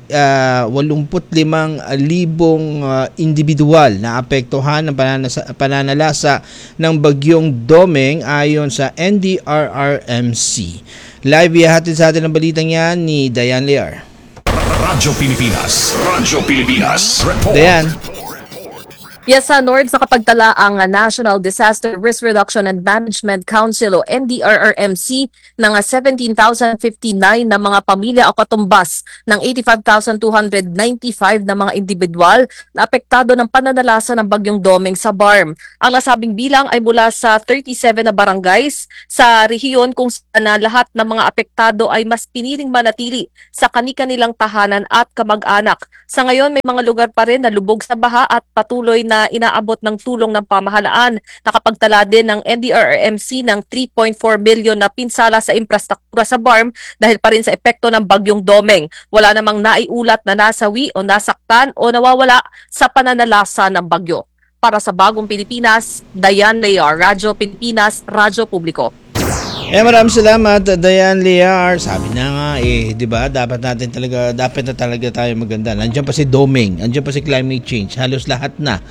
uh, eighty-five thousand uh, individual na apektuhan ng pananasa, pananalasa ng bagyong Domeng ayon sa N D R R M C. Live ihahatid sa atin ang balitang yan ni Dayan Lear. Radyo Pilipinas. Radyo Pilipinas. Report. Dayan. Yes, sa Nord, sa kapagtala ang National Disaster Risk Reduction and Management Council o N D R R M C ng seventeen thousand fifty-nine na mga pamilya o katumbas ng eighty-five thousand two hundred ninety-five na mga individual na apektado ng pananalasa ng bagyong Domeng sa B A R M. Ang nasabing bilang ay mula sa thirty-seven na barangays sa rehiyon kung saan na lahat ng mga apektado ay mas piniling manatili sa kani-kanilang tahanan at kamag-anak. Sa ngayon, may mga lugar pa rin na lubog sa baha at patuloy na inaabot ng tulong ng pamahalaan. Nakapagtala din ng N D R R M C ng three point four billion na pinsala sa infrastruktura sa B A R M dahil pa rin sa epekto ng bagyong Domeng. Wala namang naiulat na nasawi o nasaktan o nawawala sa pananalasa ng bagyo. Para sa Bagong Pilipinas, Dayan Lear, Radyo Pilipinas, Radyo Publiko. Eh maraming salamat Dayan Lear. Sabi na nga eh, 'di ba? Dapat natin talaga dapat na talaga tayo maganda. Nandiyan pa si Domeng, nandiyan pa si climate change. Halos lahat na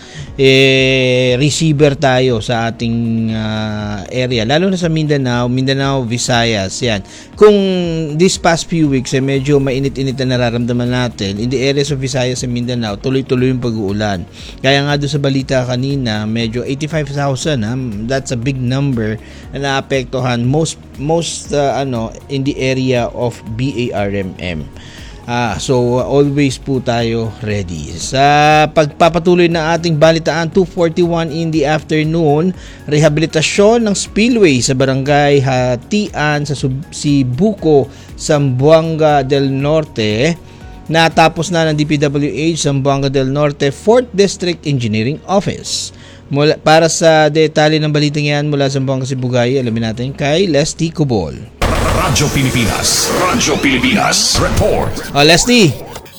eh receiver tayo sa ating uh, area, lalo na sa Mindanao, Mindanao, Visayas. Yan. Kung this past few weeks eh medyo mainit-init na nararamdaman natin in the areas of Visayas and Mindanao, tuloy-tuloy yung pag-uulan. Kaya nga doon sa balita kanina, medyo eighty-five thousand, ha? That's a big number na naapektuhan most most uh, ano in the area of B A R M M. Ah, so uh, always po tayo ready. Sa pagpapatuloy ng ating balitaan, two forty-one in the afternoon, rehabilitasyon ng spillway sa barangay Hatian sa Sub- Sibuco, Zamboanga del Norte. Natapos na ng D P W H Zamboanga del Norte fourth District Engineering Office. Mula, para sa detalye ng balitang yan mula sa Zamboanga, Sibugay, alamin natin kay Leslie Cubol. Radyo Pilipinas. Radyo Pilipinas. Report. Oh, Leslie.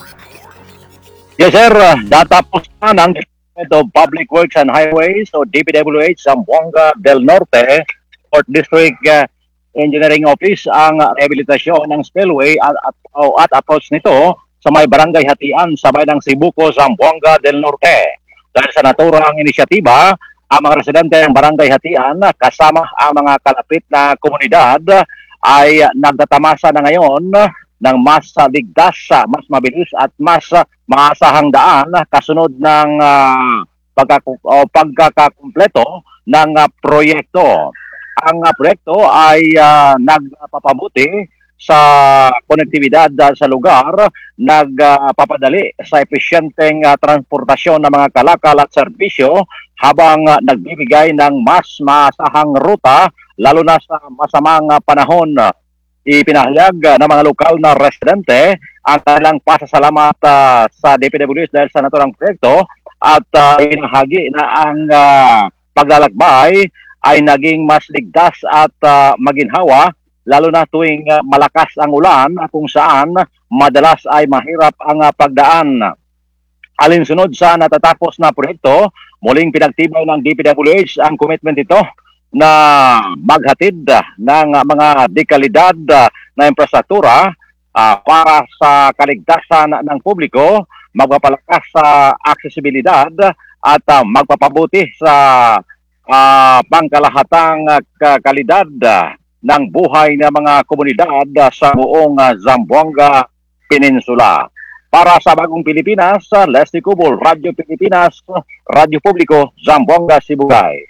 Yes, sir. Datapos na ng Department of Public Works and Highways o D P W H Zamboanga del Norte fourth District uh, Engineering Office ang rehabilitasyon ng spillway at, at, oh, at approach nito sa may barangay Hatian sa bayan ng Sibuco, Zamboanga del Norte. Dahil sa naturang inisyatiba, ang mga residente ng barangay Hatian kasama ang mga kalapit na komunidad ay nagtatamasa na ngayon ng mas ligtas, mas mabilis at mas maasahang daan kasunod ng uh, pagkak- o pagkakakumpleto ng uh, proyekto. Ang uh, proyekto ay uh, nagpapabuti sa konektibidad uh, sa lugar, nagpapadali uh, sa epesyenteng uh, transportasyon ng mga kalakal at serbisyo habang uh, nagbibigay ng mas masahang ruta lalo na sa masamang uh, panahon. Ipinahayag uh, ng mga lokal na residente ang kanilang pasasalamat uh, sa D P W H dahil sa naturang proyekto at uh, inahagi na ang uh, paglalakbay ay naging mas ligtas at uh, maginhawa lalo na tuwing uh, malakas ang ulan kung saan madalas ay mahirap ang uh, pagdaan. Alinsunod sa natatapos na proyekto, muling pinagtibay ng D P W H ang commitment ito na maghatid ng uh, mga dekalidad uh, na infrastruktura uh, para sa kaligtasan ng publiko, magpapalakas sa aksesibilidad at uh, magpapabuti sa uh, pangkalahatang uh, kalidad uh, ng buhay ng mga komunidad sa buong uh, Zamboanga Peninsula. Para sa Bagong Pilipinas, Leslie Cubol, Radyo Pilipinas, Radyo Publiko, Zamboanga, Sibugay.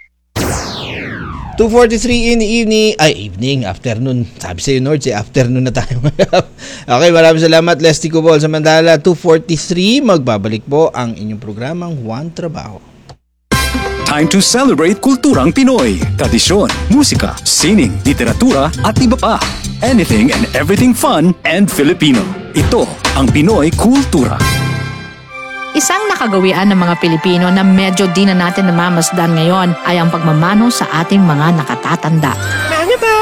two forty-three in the evening, ay evening, afternoon. Sabi sa iyo, Nord, say afternoon na tayo. Okay, maraming salamat, Leslie Cubol. Samantala, two forty-three, magbabalik po ang inyong programang One Trabaho. Time to celebrate kulturang Pinoy, tradisyon, musika, sining, literatura at iba pa. Anything and everything fun and Filipino. Ito ang Pinoy Kultura. Isang nakagawian ng mga Pilipino na medyo di na natin namamasdan ngayon ay ang pagmamano sa ating mga nakatatanda. Ano ba?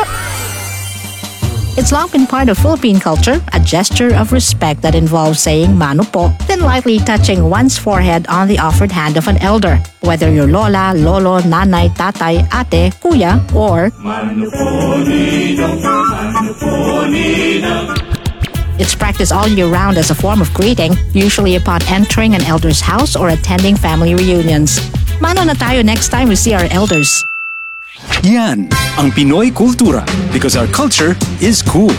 It's long been part of Philippine culture, a gesture of respect that involves saying mano po, then lightly touching one's forehead on the offered hand of an elder, whether you're lola, lolo, nanay, tatay, ate, kuya, or mano po, ninong, mano po, ninong. It's practiced all year round as a form of greeting, usually upon entering an elder's house or attending family reunions. Mano na tayo next time we see our elders. Yan ang Pinoy kultura because our culture is cool.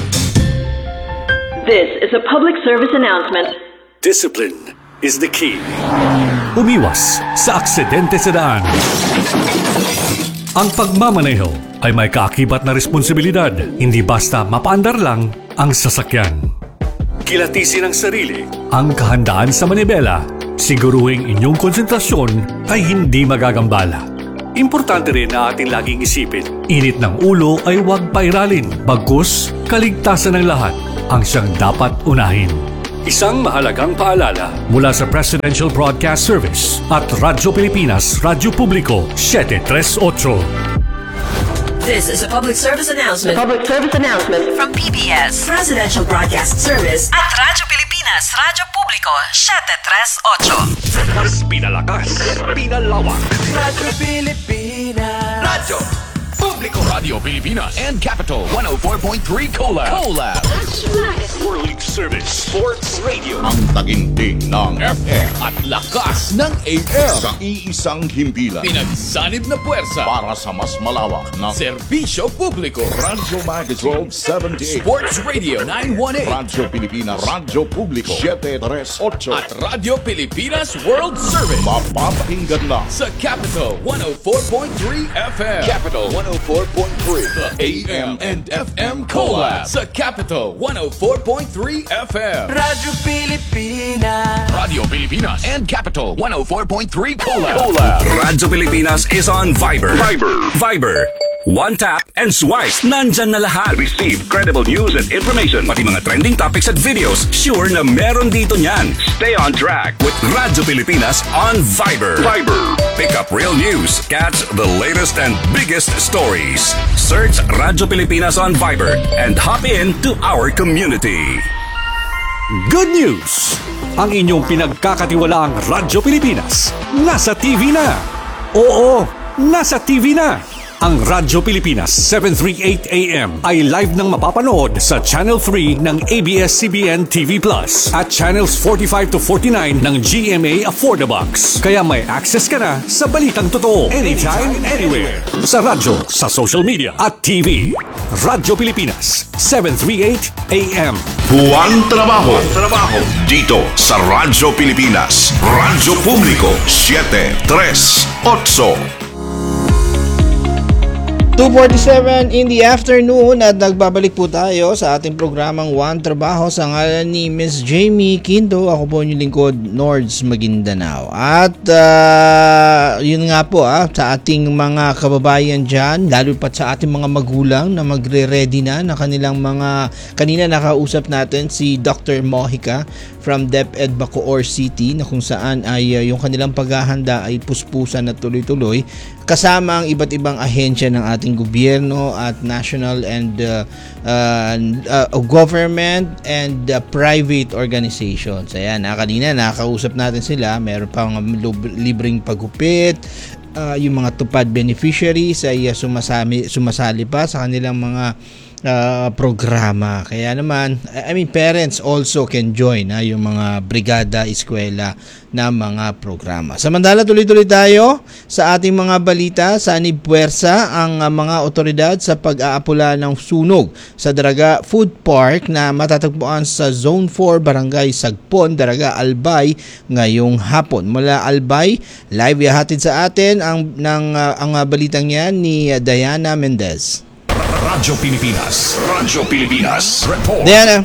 This is a public service announcement. Discipline is the key. Umiwas sa aksidente sa daan. Ang pagmamaneho ay may kaakibat na responsibilidad, hindi basta mapaandar lang ang sasakyan. Kilatisin ang sarili, ang kahandaan sa manibela, siguruhing inyong konsentrasyon ay hindi magagambala. Importante rin na ating laging isipin, init ng ulo ay huwag pairalin, bagkus kaligtasan ng lahat ang siyang dapat unahin. Isang mahalagang paalala mula sa Presidential Broadcast Service at Radyo Pilipinas, Radyo Publiko, seven three eight. This is a public service announcement. Public service announcement From P B S, Presidential Broadcast Service at Radyo Pilipinas, Radyo Publiko, seven three eight. Mas pinalakas, pinalawak. Radyo Pilipinas. Radyo Publiko, Radio Pilipinas and Capital one oh four point three Collab. Collab. That's right. World Service Sports Radio. Ang taginting ng F M at lakas ng A M. Sa iisang himpilan. Pinagsanib na puwersa Para sa mas malawak na Serbisyo Publiko. Radyo Magazine twelve seventy-eight. Sports Radio nine eighteen. Radyo Pilipinas, Radyo Publiko seven three eight. At Radio Pilipinas World Service. Mapapakinggan na Sa Capital one oh four point three F M. Capital one oh four point three. The A M and F M Collab. Sa Capital one oh four point three F M. Radyo Pilipinas. Radio Pilipinas and Capital one oh four point three Collab. Collab. Radyo Pilipinas is on Viber. Viber. Viber. One tap and swipe. Nandyan na lahat. Receive credible news and information. Pati mga trending topics at videos. Sure na meron dito niyan. Stay on track with Radyo Pilipinas on Viber. Viber. Pick up real news. Catch the latest and biggest stories. Search Radyo Pilipinas on Viber and hop in to our community. Good news! Ang inyong pinagkakatiwalaang Radyo Pilipinas nasa T V na. Oo, nasa T V na. Ang Radyo Pilipinas seven thirty-eight A M ay live nang mapapanood sa Channel three ng A B S C B N T V Plus at Channels forty-five to forty-nine ng G M A Affordabox. Kaya may access ka na sa balitang totoo anytime, anywhere. Sa radyo, sa social media at T V. Radyo Pilipinas seven thirty-eight A M. Buwan Trabaho. Trabaho. Dito sa Radyo Pilipinas, Radyo Publiko seven three eight. two forty-seven in the afternoon at nagbabalik po tayo sa ating programang One Trabaho sa ngalan ni Miss Jamie Quinto. Ako po yung lingkod, Nords Maguindanao. At uh, yun nga po ah, sa ating mga kababayan dyan, lalo pa sa ating mga magulang na magre-ready na na kanilang mga, kanina nakausap natin si Doctor Mojica from DepEd Bacoor City na kung saan ay uh, yung kanilang paghahanda ay puspusan at tuloy-tuloy kasama ang iba't ibang ahensya ng ating gobyerno at national and uh, uh, uh, government and uh, private organizations. Ayan, na kanina nakausap natin sila, meron pang libreng paggupit, uh, yung mga tupad beneficiaries ay uh, sumasali, sumasali pa sa kanilang mga Uh, programa. Kaya naman, I mean, parents also can join ha, yung mga brigada, eskwela na mga programa. Samantala, tuloy-tuloy tayo sa ating mga balita. Sanib puwersa ang uh, mga otoridad sa pag-aapula ng sunog sa Daraga Food Park na matatagpuan sa Zone four, Barangay Sagpon, Daraga, Albay ngayong hapon. Mula Albay, live ihatid sa atin ang, ng, uh, ang uh, balitang yan ni uh, Diana Mendez. Radyo Pilipinas. Radyo Pilipinas. Report. Diana.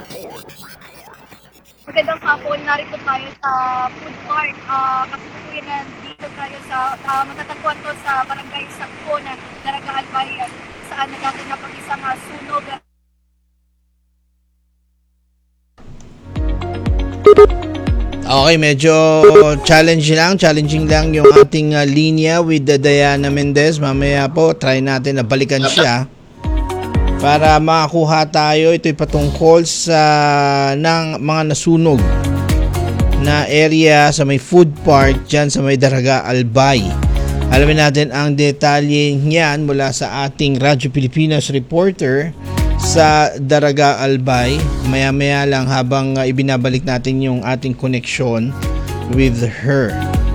Magandang hapon, narito tayo sa food park. Uh, Kasalukuyan na dito tayo sa uh, matatagpuan to sa Barangay Sagpon, Daraga, Albay, saan nagaganap ang isang uh, sunog. Okay, medyo challenge lang, challenging lang yung ating uh, linya with the Diana Mendez. Mamaya po, try natin na balikan siya para makakuha tayo. Ito'y patungkol sa ng mga nasunog na area sa may food park dyan sa may Daraga, Albay. Alamin natin ang detalye niyan mula sa ating Radyo Pilipinas reporter sa Daraga Albay. Maya-maya lang habang uh, ibinabalik natin yung ating connection with her.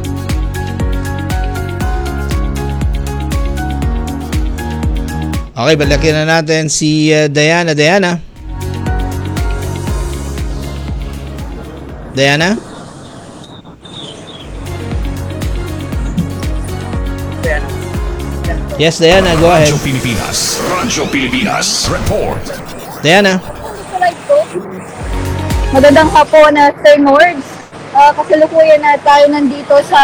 Okay, balikin na natin si uh, Diana. Diana? Diana? Yes, Diana, go ahead. Radyo Pilipinas. Radyo Pilipinas. Report. Diana? Magandang hapon na Sir Nords. Uh, kasalukuyan na tayo nandito sa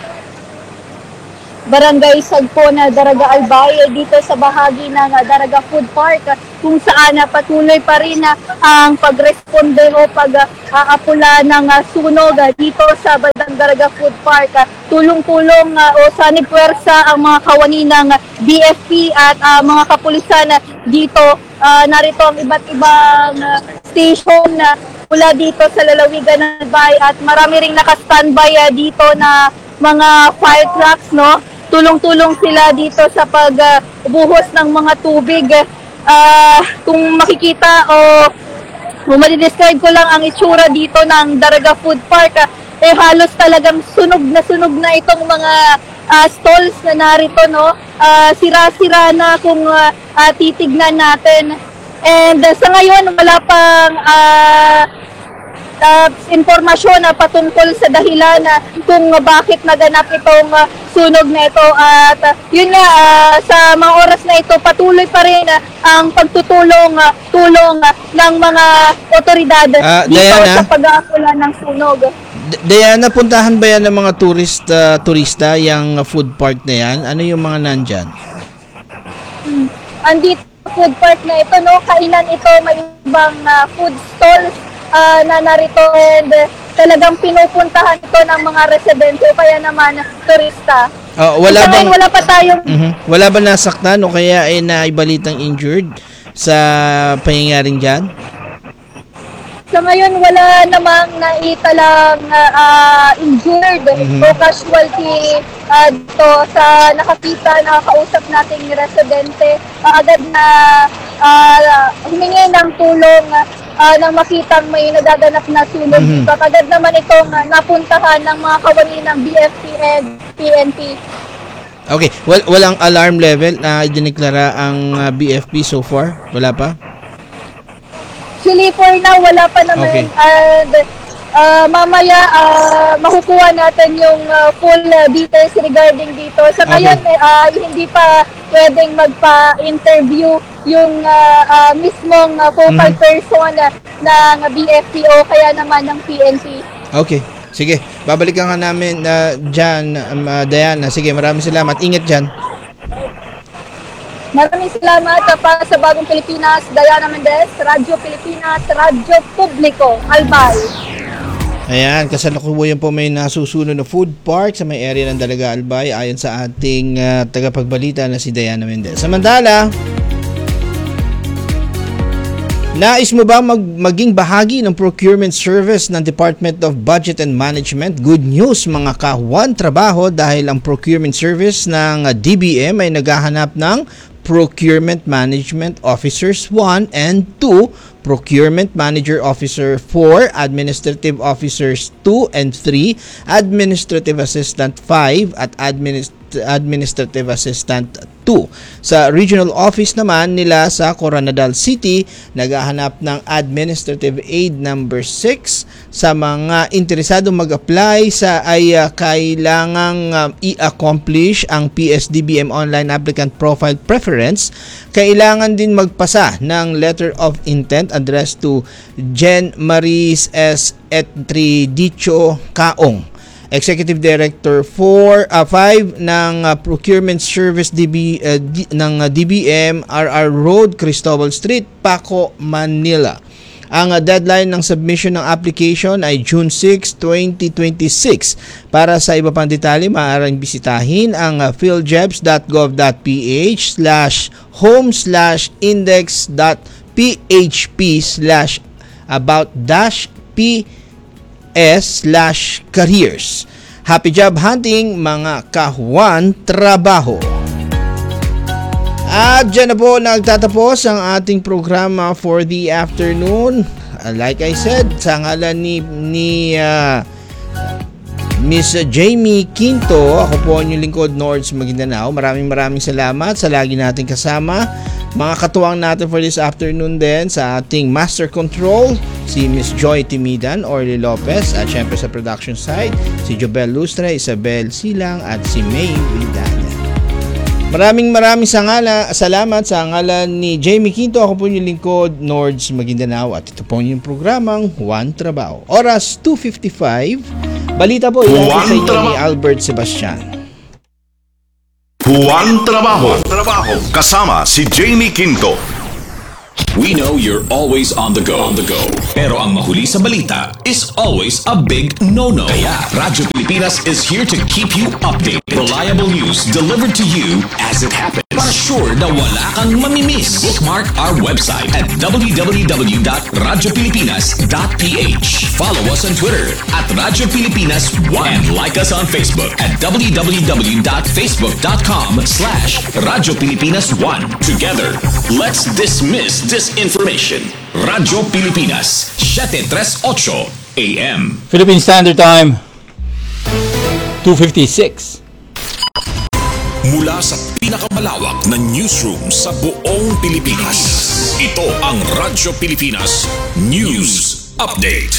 Barangay Sagpo na Daraga Albay, dito sa bahagi ng uh, Daraga Food Park, uh, kung saan uh, patuloy pa rin uh, ang pagresponde o pag-aapula uh, ng uh, sunog uh, dito sa bandang Daraga Food Park. Uh, tulong-tulong uh, o sanipwersa ang mga kawani ng uh, B F P at uh, mga kapulisan uh, dito. Uh, narito ang iba't ibang uh, station na uh, mula dito sa lalawigan ng Albay at marami ring naka-standby uh, dito na mga fire trucks, no? Tulong-tulong sila dito sa pagbuhos uh, ng mga tubig. Uh, kung makikita o kung madidescribe ko lang ang itsura dito ng Daraga Food Park, uh, eh halos talagang sunog na sunog na itong mga uh, stalls na narito, no? Uh, sira-sira na kung uh, uh, titignan natin. And uh, sa ngayon, wala pang uh, uh, impormasyon na uh, patungkol sa dahilan na uh, kung uh, bakit naganap itong uh, sunog na ito. At uh, yun nga, uh, sa mga oras na ito, patuloy pa rin uh, ang pagtutulong uh, tulong uh, ng mga otoridad uh, dito Diana, sa pag-aakula ng sunog. D- Diana, puntahan ba yan ng mga tourist, uh, turista, yung uh, food park na yan? Ano yung mga nandyan? Hmm. Andito food park na ito, no? Kainan ito, may ibang uh, food stalls uh, na narito, and uh, talagang pinupuntahan ito ng mga residente kaya naman turista. Oh, wala bang wala pa tayong uh-huh. Wala ba nasaktan o kaya ay naibalitang injured sa pangyayaring diyan? Sa ngayon, wala namang naitalang uh, uh, injured mm-hmm. o casualty uh, dito. Sa nakakita, nakakausap nating residente, uh, agad na uh, humingi ng tulong uh, nang makitang may nadaganap na sunog mm-hmm. dito. Agad naman itong uh, napuntahan ng mga kawani ng B F P and P N P. Okay, Wal- walang alarm level na idineklara ang uh, B F P so far? Wala pa? Actually, for now, wala pa naman. Okay. And uh, mamaya, uh, makukuha natin yung uh, full uh, details regarding dito. Sa ngayon, okay. uh, hindi pa pwedeng magpa-interview yung uh, uh, mismong uh, focal mm-hmm. person uh, ng B F P o kaya naman ng P N P. Okay. Sige. Babalikan ka namin uh, dyan, um, uh, Diana. Sige, maraming salamat. Ingat dyan. Maraming salamat para sa Bagong Pilipinas, Diana Mendez, Radyo Pilipinas, Radyo Publiko, Albay. Ayan, kasalukuyan po may nasusunod na food park sa may area ng Daraga Albay ayon sa ating uh, tagapagbalita na si Diana Mendez. Samantala, nais mo ba mag maging bahagi ng procurement service ng Department of Budget and Management? Good news mga kahuan trabaho dahil ang procurement service ng D B M ay naghahanap ng Procurement Management Officers one and two, Procurement Manager Officer four, Administrative Officers two and three, Administrative Assistant five at Administ- Administrative Assistant two. Sa regional office naman nila sa Coronadal City, naghahanap ng Administrative Aid number six. Sa mga interesado mag-apply sa ay uh, kailangang uh, i-accomplish ang P S D B M Online Applicant Profile Preference. Kailangan din magpasa ng Letter of Intent addressed to Jen Maris S. Etridicho Kaong, Executive Director four, uh, five ng uh, Procurement Service D B, uh, D, ng uh, D B M R R Road, Cristobal Street, Paco, Manila. Ang uh, deadline ng submission ng application ay June sixth, twenty twenty-six. Para sa iba pang detalye, maaaring bisitahin ang uh, philjebs.gov.ph slash home slash index.php slash about dash p S slash careers. Happy job hunting mga kahuan trabaho. At dyan na po nagtatapos ang ating programa for the afternoon. Uh, like I said, sa ngalan ni, ni uh, Miss Jamie Quinto, ako po ang inyong lingkod, Nords Maguindanao. Maraming maraming salamat sa lagi nating kasama. Mga katuwang natin for this afternoon din sa ating Master Control, si Miss Joy Timidan, Orly Lopez, at syempre sa production side, si Jobel Lustre, Isabel Silang, at si May Vidal. Maraming maraming sangala, salamat sa ngalan ni Jamie Quinto. Ako po yung lingkod, Nords Maguindanao, at ito po yung programang Juan Trabaho. Oras two fifty-five. Balita po ilan sa inyo ni Albert Sebastian. Juan Trabaho. Trabaho. Kasama si Jamie Quinto. We know you're always on the go. On the go. Pero ang mahuli sa balita is always a big no-no. Kaya Radyo Pilipinas is here to keep you updated. Reliable news delivered to you as it happens. Para sure na wala kang mamimiss. Bookmark our website at w w w dot radyo pilipinas dot p h. Follow us on Twitter at Radyo Pilipinas one and like us on Facebook at w w w dot facebook dot com slash Radyo Pilipinas one. Together, let's dismiss disinformation. Radyo Pilipinas, seven thirty-eight A M. Philippine Standard Time, two fifty-six. Mula sa pinakamalawak na newsroom sa buong Pilipinas, ito ang Radyo Pilipinas News Update.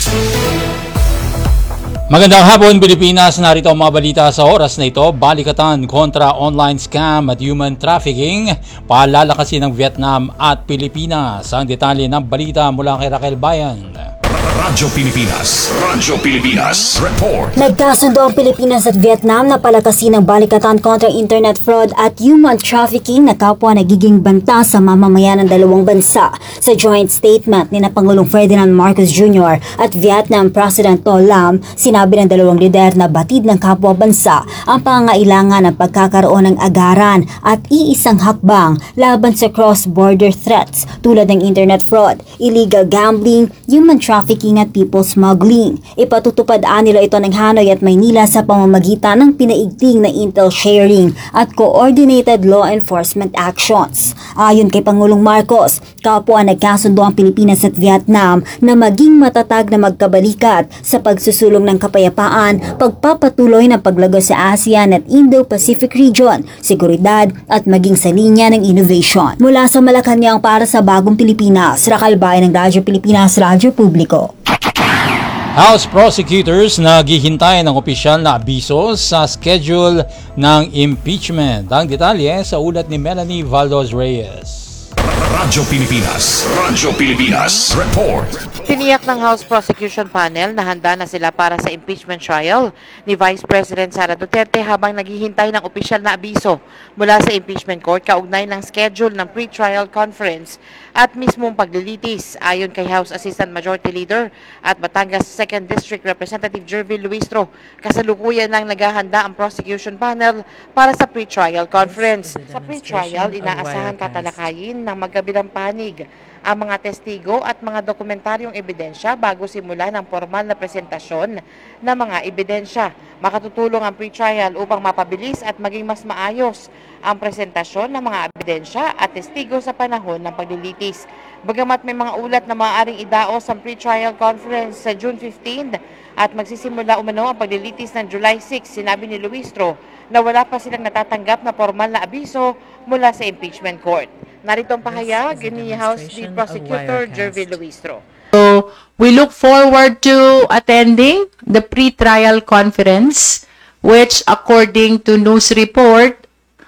Magandang hapon, Pilipinas. Narito ang mga balita sa oras na ito. Balikatan kontra online scam at human trafficking. Palalakasin ng Vietnam at Pilipinas. Ang detalye ng balita mula kay Raquel Bayan. Radyo Pilipinas. Radyo Pilipinas. Report. Nagkasundo ang Pilipinas at Vietnam na palakasin ang balikatan kontra internet fraud at human trafficking na kapwa nagiging banta sa mamamayan ng dalawang bansa. Sa joint statement ni na Pangulong Ferdinand Marcos Junior at Vietnam President To Lam, sinabi ng dalawang lider na batid ng kapwa bansa ang pangangailangan ng pagkakaroon ng agaran at iisang hakbang laban sa cross-border threats tulad ng internet fraud, illegal gambling, human trafficking at people smuggling. Ipatutupad nila ito ng Hanoi at Maynila sa pamamagitan ng pinaigting na intel sharing at coordinated law enforcement actions. Ayon kay Pangulong Marcos, kapwa nagkasundo ang Pilipinas at Vietnam na maging matatag na magkabalikat sa pagsusulong ng kapayapaan, pagpapatuloy ng paglago sa ASEAN at Indo-Pacific region, seguridad at maging sa linya ng innovation. Mula sa Malacanang para sa Bagong Pilipinas, Raquel Bayan ng Radyo Pilipinas, Radyo Publiko. House prosecutors naghihintay ng opisyal na abiso sa schedule ng impeachment. Ang detalye sa ulat ni Melanie Valdos Reyes. Radyo Pilipinas. Radyo Pilipinas. Report. Tiniyak ng House Prosecution Panel na handa na sila para sa impeachment trial ni Vice President Sara Duterte habang naghihintay ng opisyal na abiso mula sa impeachment court kaugnay ng schedule ng pre-trial conference at mismong paglilitis. Ayon kay House Assistant Majority Leader at Batangas second District Representative Jervil Luistro, kasalukuyan nang naghahanda ang prosecution panel para sa pre-trial conference. Sa pre-trial, inaasahan tatalakayin ng magkabilang panig ang mga testigo at mga dokumentaryong ebidensya bago simula ng formal na presentasyon ng mga ebidensya. Makatutulong ang pre-trial upang mapabilis at maging mas maayos ang presentasyon ng mga ebidensya at testigo sa panahon ng paglilitis. Bagamat may mga ulat na maaaring idaos ang pre-trial conference sa June fifteenth at magsisimula umano ang paglilitis ng July sixth, sinabi ni Luistro na wala pa silang natatanggap na formal na abiso mula sa impeachment court. Narito ang pahayag ni House Lead Prosecutor Jervil Luistro. So, we look forward to attending the pre-trial conference, which according to news report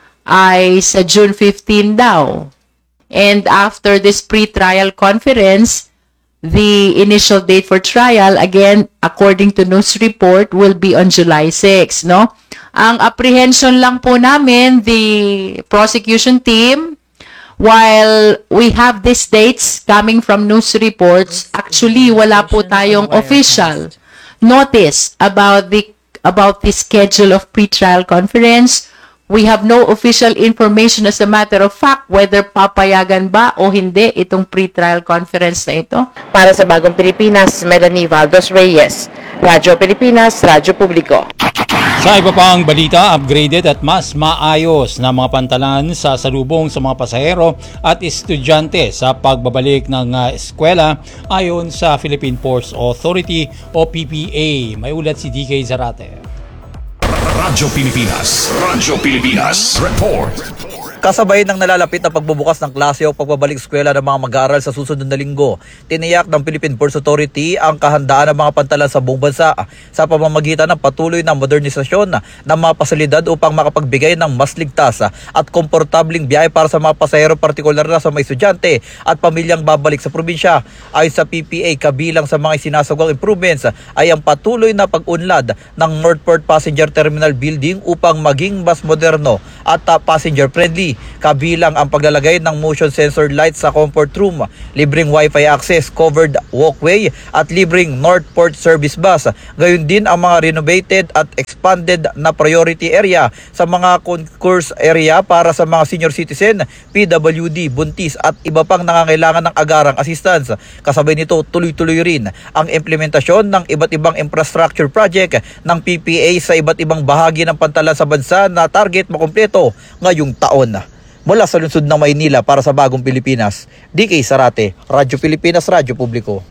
ay sa June fifteenth daw. And after this pre-trial conference, the initial date for trial, again, according to news report, will be on July sixth, no? Ang apprehension lang po namin, the prosecution team, while we have these dates coming from news reports, actually wala po tayong official notice about the about the schedule of pre-trial conference. We have no official information as a matter of fact whether papayagan ba o hindi itong pre-trial conference na ito. Para sa Bagong Pilipinas, Melanie Valdos Reyes, Radyo Pilipinas, Radyo Publiko. Sa iba pang balita, upgraded at mas maayos na mga pantalan sa salubong sa mga pasahero at estudyante sa pagbabalik ng uh, eskwela ayon sa Philippine Ports Authority o P P A. May ulat si D K Zarate. Radyo Pilipinas. Radyo Pilipinas. Report. Kasabay ng nalalapit na pagbubukas ng klase o pagbabalik eskwela ng mga mag-aaral sa susunod na linggo, tiniyak ng Philippine Ports Authority ang kahandaan ng mga pantalan sa buong bansa sa pamamagitan ng patuloy na modernisasyon ng mga pasilidad upang makapagbigay ng mas ligtas at komportabling biyahe para sa mga pasahero, partikular na sa mga estudyante at pamilyang babalik sa probinsya. Ayon sa P P A, kabilang sa mga sinasagawang improvements ay ang patuloy na pag-unlad ng Northport Passenger Terminal Building upang maging mas moderno at uh, passenger friendly. Kabilang ang paglalagay ng motion sensor lights sa comfort room, libreng wifi access, covered walkway at libreng Northport service bus. Gayon din ang mga renovated at expanded na priority area sa mga concourse area para sa mga senior citizen, P W D, buntis at iba pang nangangailangan ng agarang assistance. Kasabay nito, tuloy-tuloy rin ang implementasyon ng iba't ibang infrastructure project ng P P A sa iba't ibang bahagi ng pantalan sa bansa na target makumpleto ngayong taon. Mula sa lungsod ng Maynila para sa Bagong Pilipinas, D K Zarate, Radyo Pilipinas, Radyo Publiko.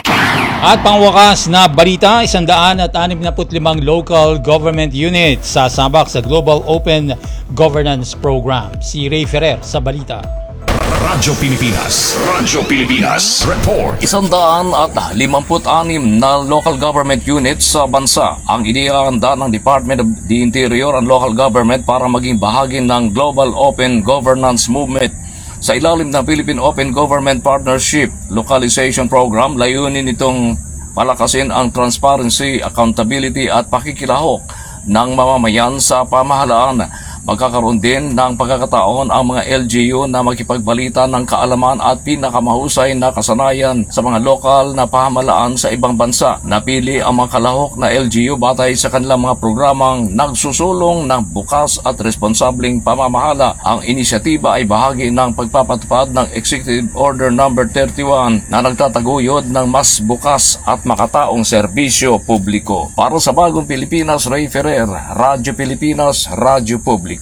At pangwakas na balita, one hundred sixty-five local government units sasabak sa Global Open Governance Program. Si Ray Ferrer sa balita. Radyo Pilipinas. Radyo Pilipinas. Report. Isandaan at limamput-anim na local government units sa bansa ang inihahanda ng Department of the Interior and Local Government para maging bahagi ng Global Open Governance Movement. Sa ilalim ng Philippine Open Government Partnership Localization Program, layunin nitong palakasin ang transparency, accountability at pakikilahok ng mamamayan sa pamahalaan. Magkakaroon din ng pagkakataon ang mga L G U na makipagbalita ng kaalaman at pinakamahusay na kasanayan sa mga lokal na pamahalaan sa ibang bansa. Napili ang mga kalahok na L G U batay sa kanilang mga programang nagsusulong ng bukas at responsableng pamamahala. Ang inisyatiba ay bahagi ng pagpapatupad ng Executive Order number thirty-one na nagtataguyod ng mas bukas at makataong serbisyo publiko. Para sa Bagong Pilipinas, Ray Ferrer, Radyo Pilipinas, Radyo Publiko.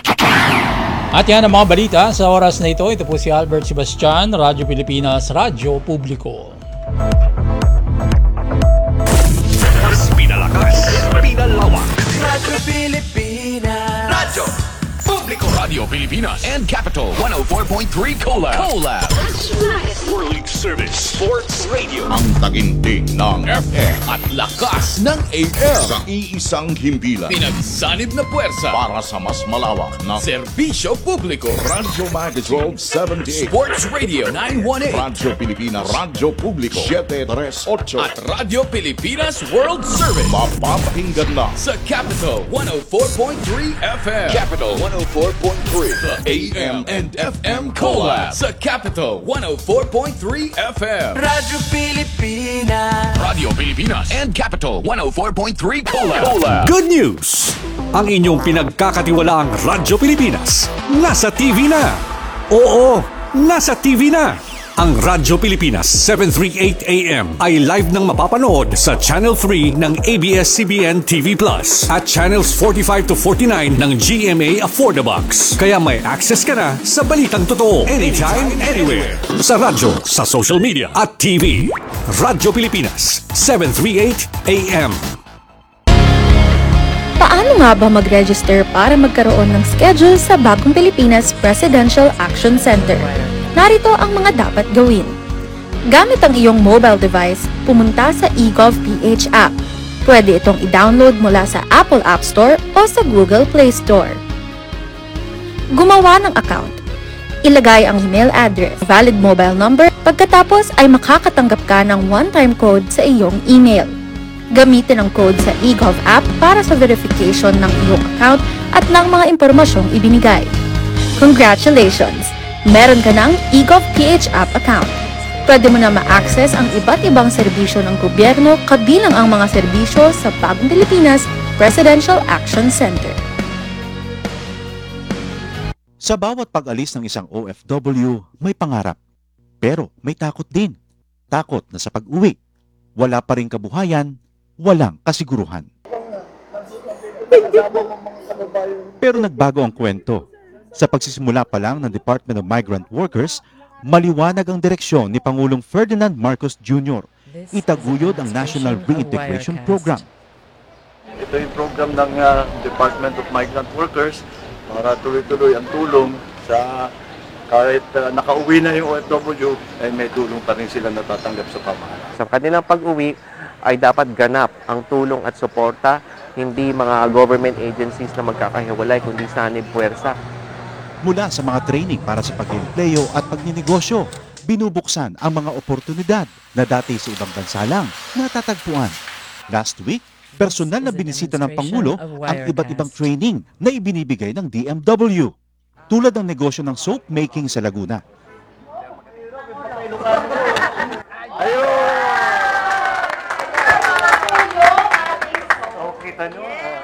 At yan ang mga balita sa oras na ito. Ito po si Albert Sebastian, Radyo Pilipinas, Radyo Publiko. Pinalakas, pinalawak. Radyo Pilipinas. Radyo Publiko. Radio Pilipinas and Capital one oh four point three Collab. Collab. World Service Sports Radio. Ang taginting ng F M At lakas ng A M. sa iisang himpilan Pinagsanib na puwersa para sa mas malawak na serbisyo publiko. Radyo Magazine seventy-eight, Sports Radio nine one eight Radyo Pilipinas, Radyo Publiko seven three eight at Radio Pilipinas World Service. mapapakinggan na Sa Capital one oh four point three F M. Capital one oh four point three. The A M and F M Collab. Sa Capital one oh four point three F M. Radyo Pilipinas. Radio Pilipinas and Capital one oh four point three Collab. Collab. Good news! Ang inyong pinagkakatiwalaang Radyo Pilipinas nasa T V na. Oo, nasa T V na. Ang Radyo Pilipinas seven thirty-eight A M ay live nang mapapanood sa Channel three ng A B S C B N T V Plus at Channels forty-five to forty-nine ng G M A Affordabox. Kaya may access ka na sa balitang totoo anytime, anywhere. Sa radyo, sa social media at T V. Radyo Pilipinas seven thirty-eight A M. Paano nga ba mag-register para magkaroon ng schedule sa Bagong Pilipinas Presidential Action Center? Narito ang mga dapat gawin. Gamit ang iyong mobile device, pumunta sa eGovPH app. Pwede itong i-download mula sa Apple App Store o sa Google Play Store. Gumawa ng account. Ilagay ang email address, valid mobile number, pagkatapos ay makakatanggap ka ng one-time code sa iyong email. Gamitin ang code sa eGov app para sa verification ng iyong account at ng mga impormasyong ibinigay. Congratulations! Meron ka ng eGovPH app account. Pwede mo na ma-access ang iba't ibang serbisyo ng gobyerno kabilang ang mga serbisyo sa Bagong Pilipinas Presidential Action Center. Sa bawat pag-alis ng isang O F W, may pangarap. Pero may takot din. Takot na sa pag-uwi, wala pa ring kabuhayan, walang kasiguruhan. Pero nagbago ang kwento. Sa pagsisimula pa lang ng Department of Migrant Workers, maliwanag ang direksyon ni Pangulong Ferdinand Marcos Junior Itaguyod ang National Reintegration Program. Ito yung program ng uh, Department of Migrant Workers para tuloy-tuloy ang tulong sa kahit uh, nakauwi na yung O F W ay may tulong pa rin sila natatanggap sa pamahalaan. Sa kanilang pag-uwi ay dapat ganap ang tulong at suporta, hindi mga government agencies na magkakahiwalay kundi sanib puwersa. Mula sa mga training para sa pag-empleo at pagninegosyo, binubuksan ang mga oportunidad na dati sa ibang bansa lang natatagpuan. Last week, personal na binisita ng Pangulo ang iba't ibang training na ibinibigay ng D M W, tulad ng negosyo ng soap making sa Laguna. So, kita nyo,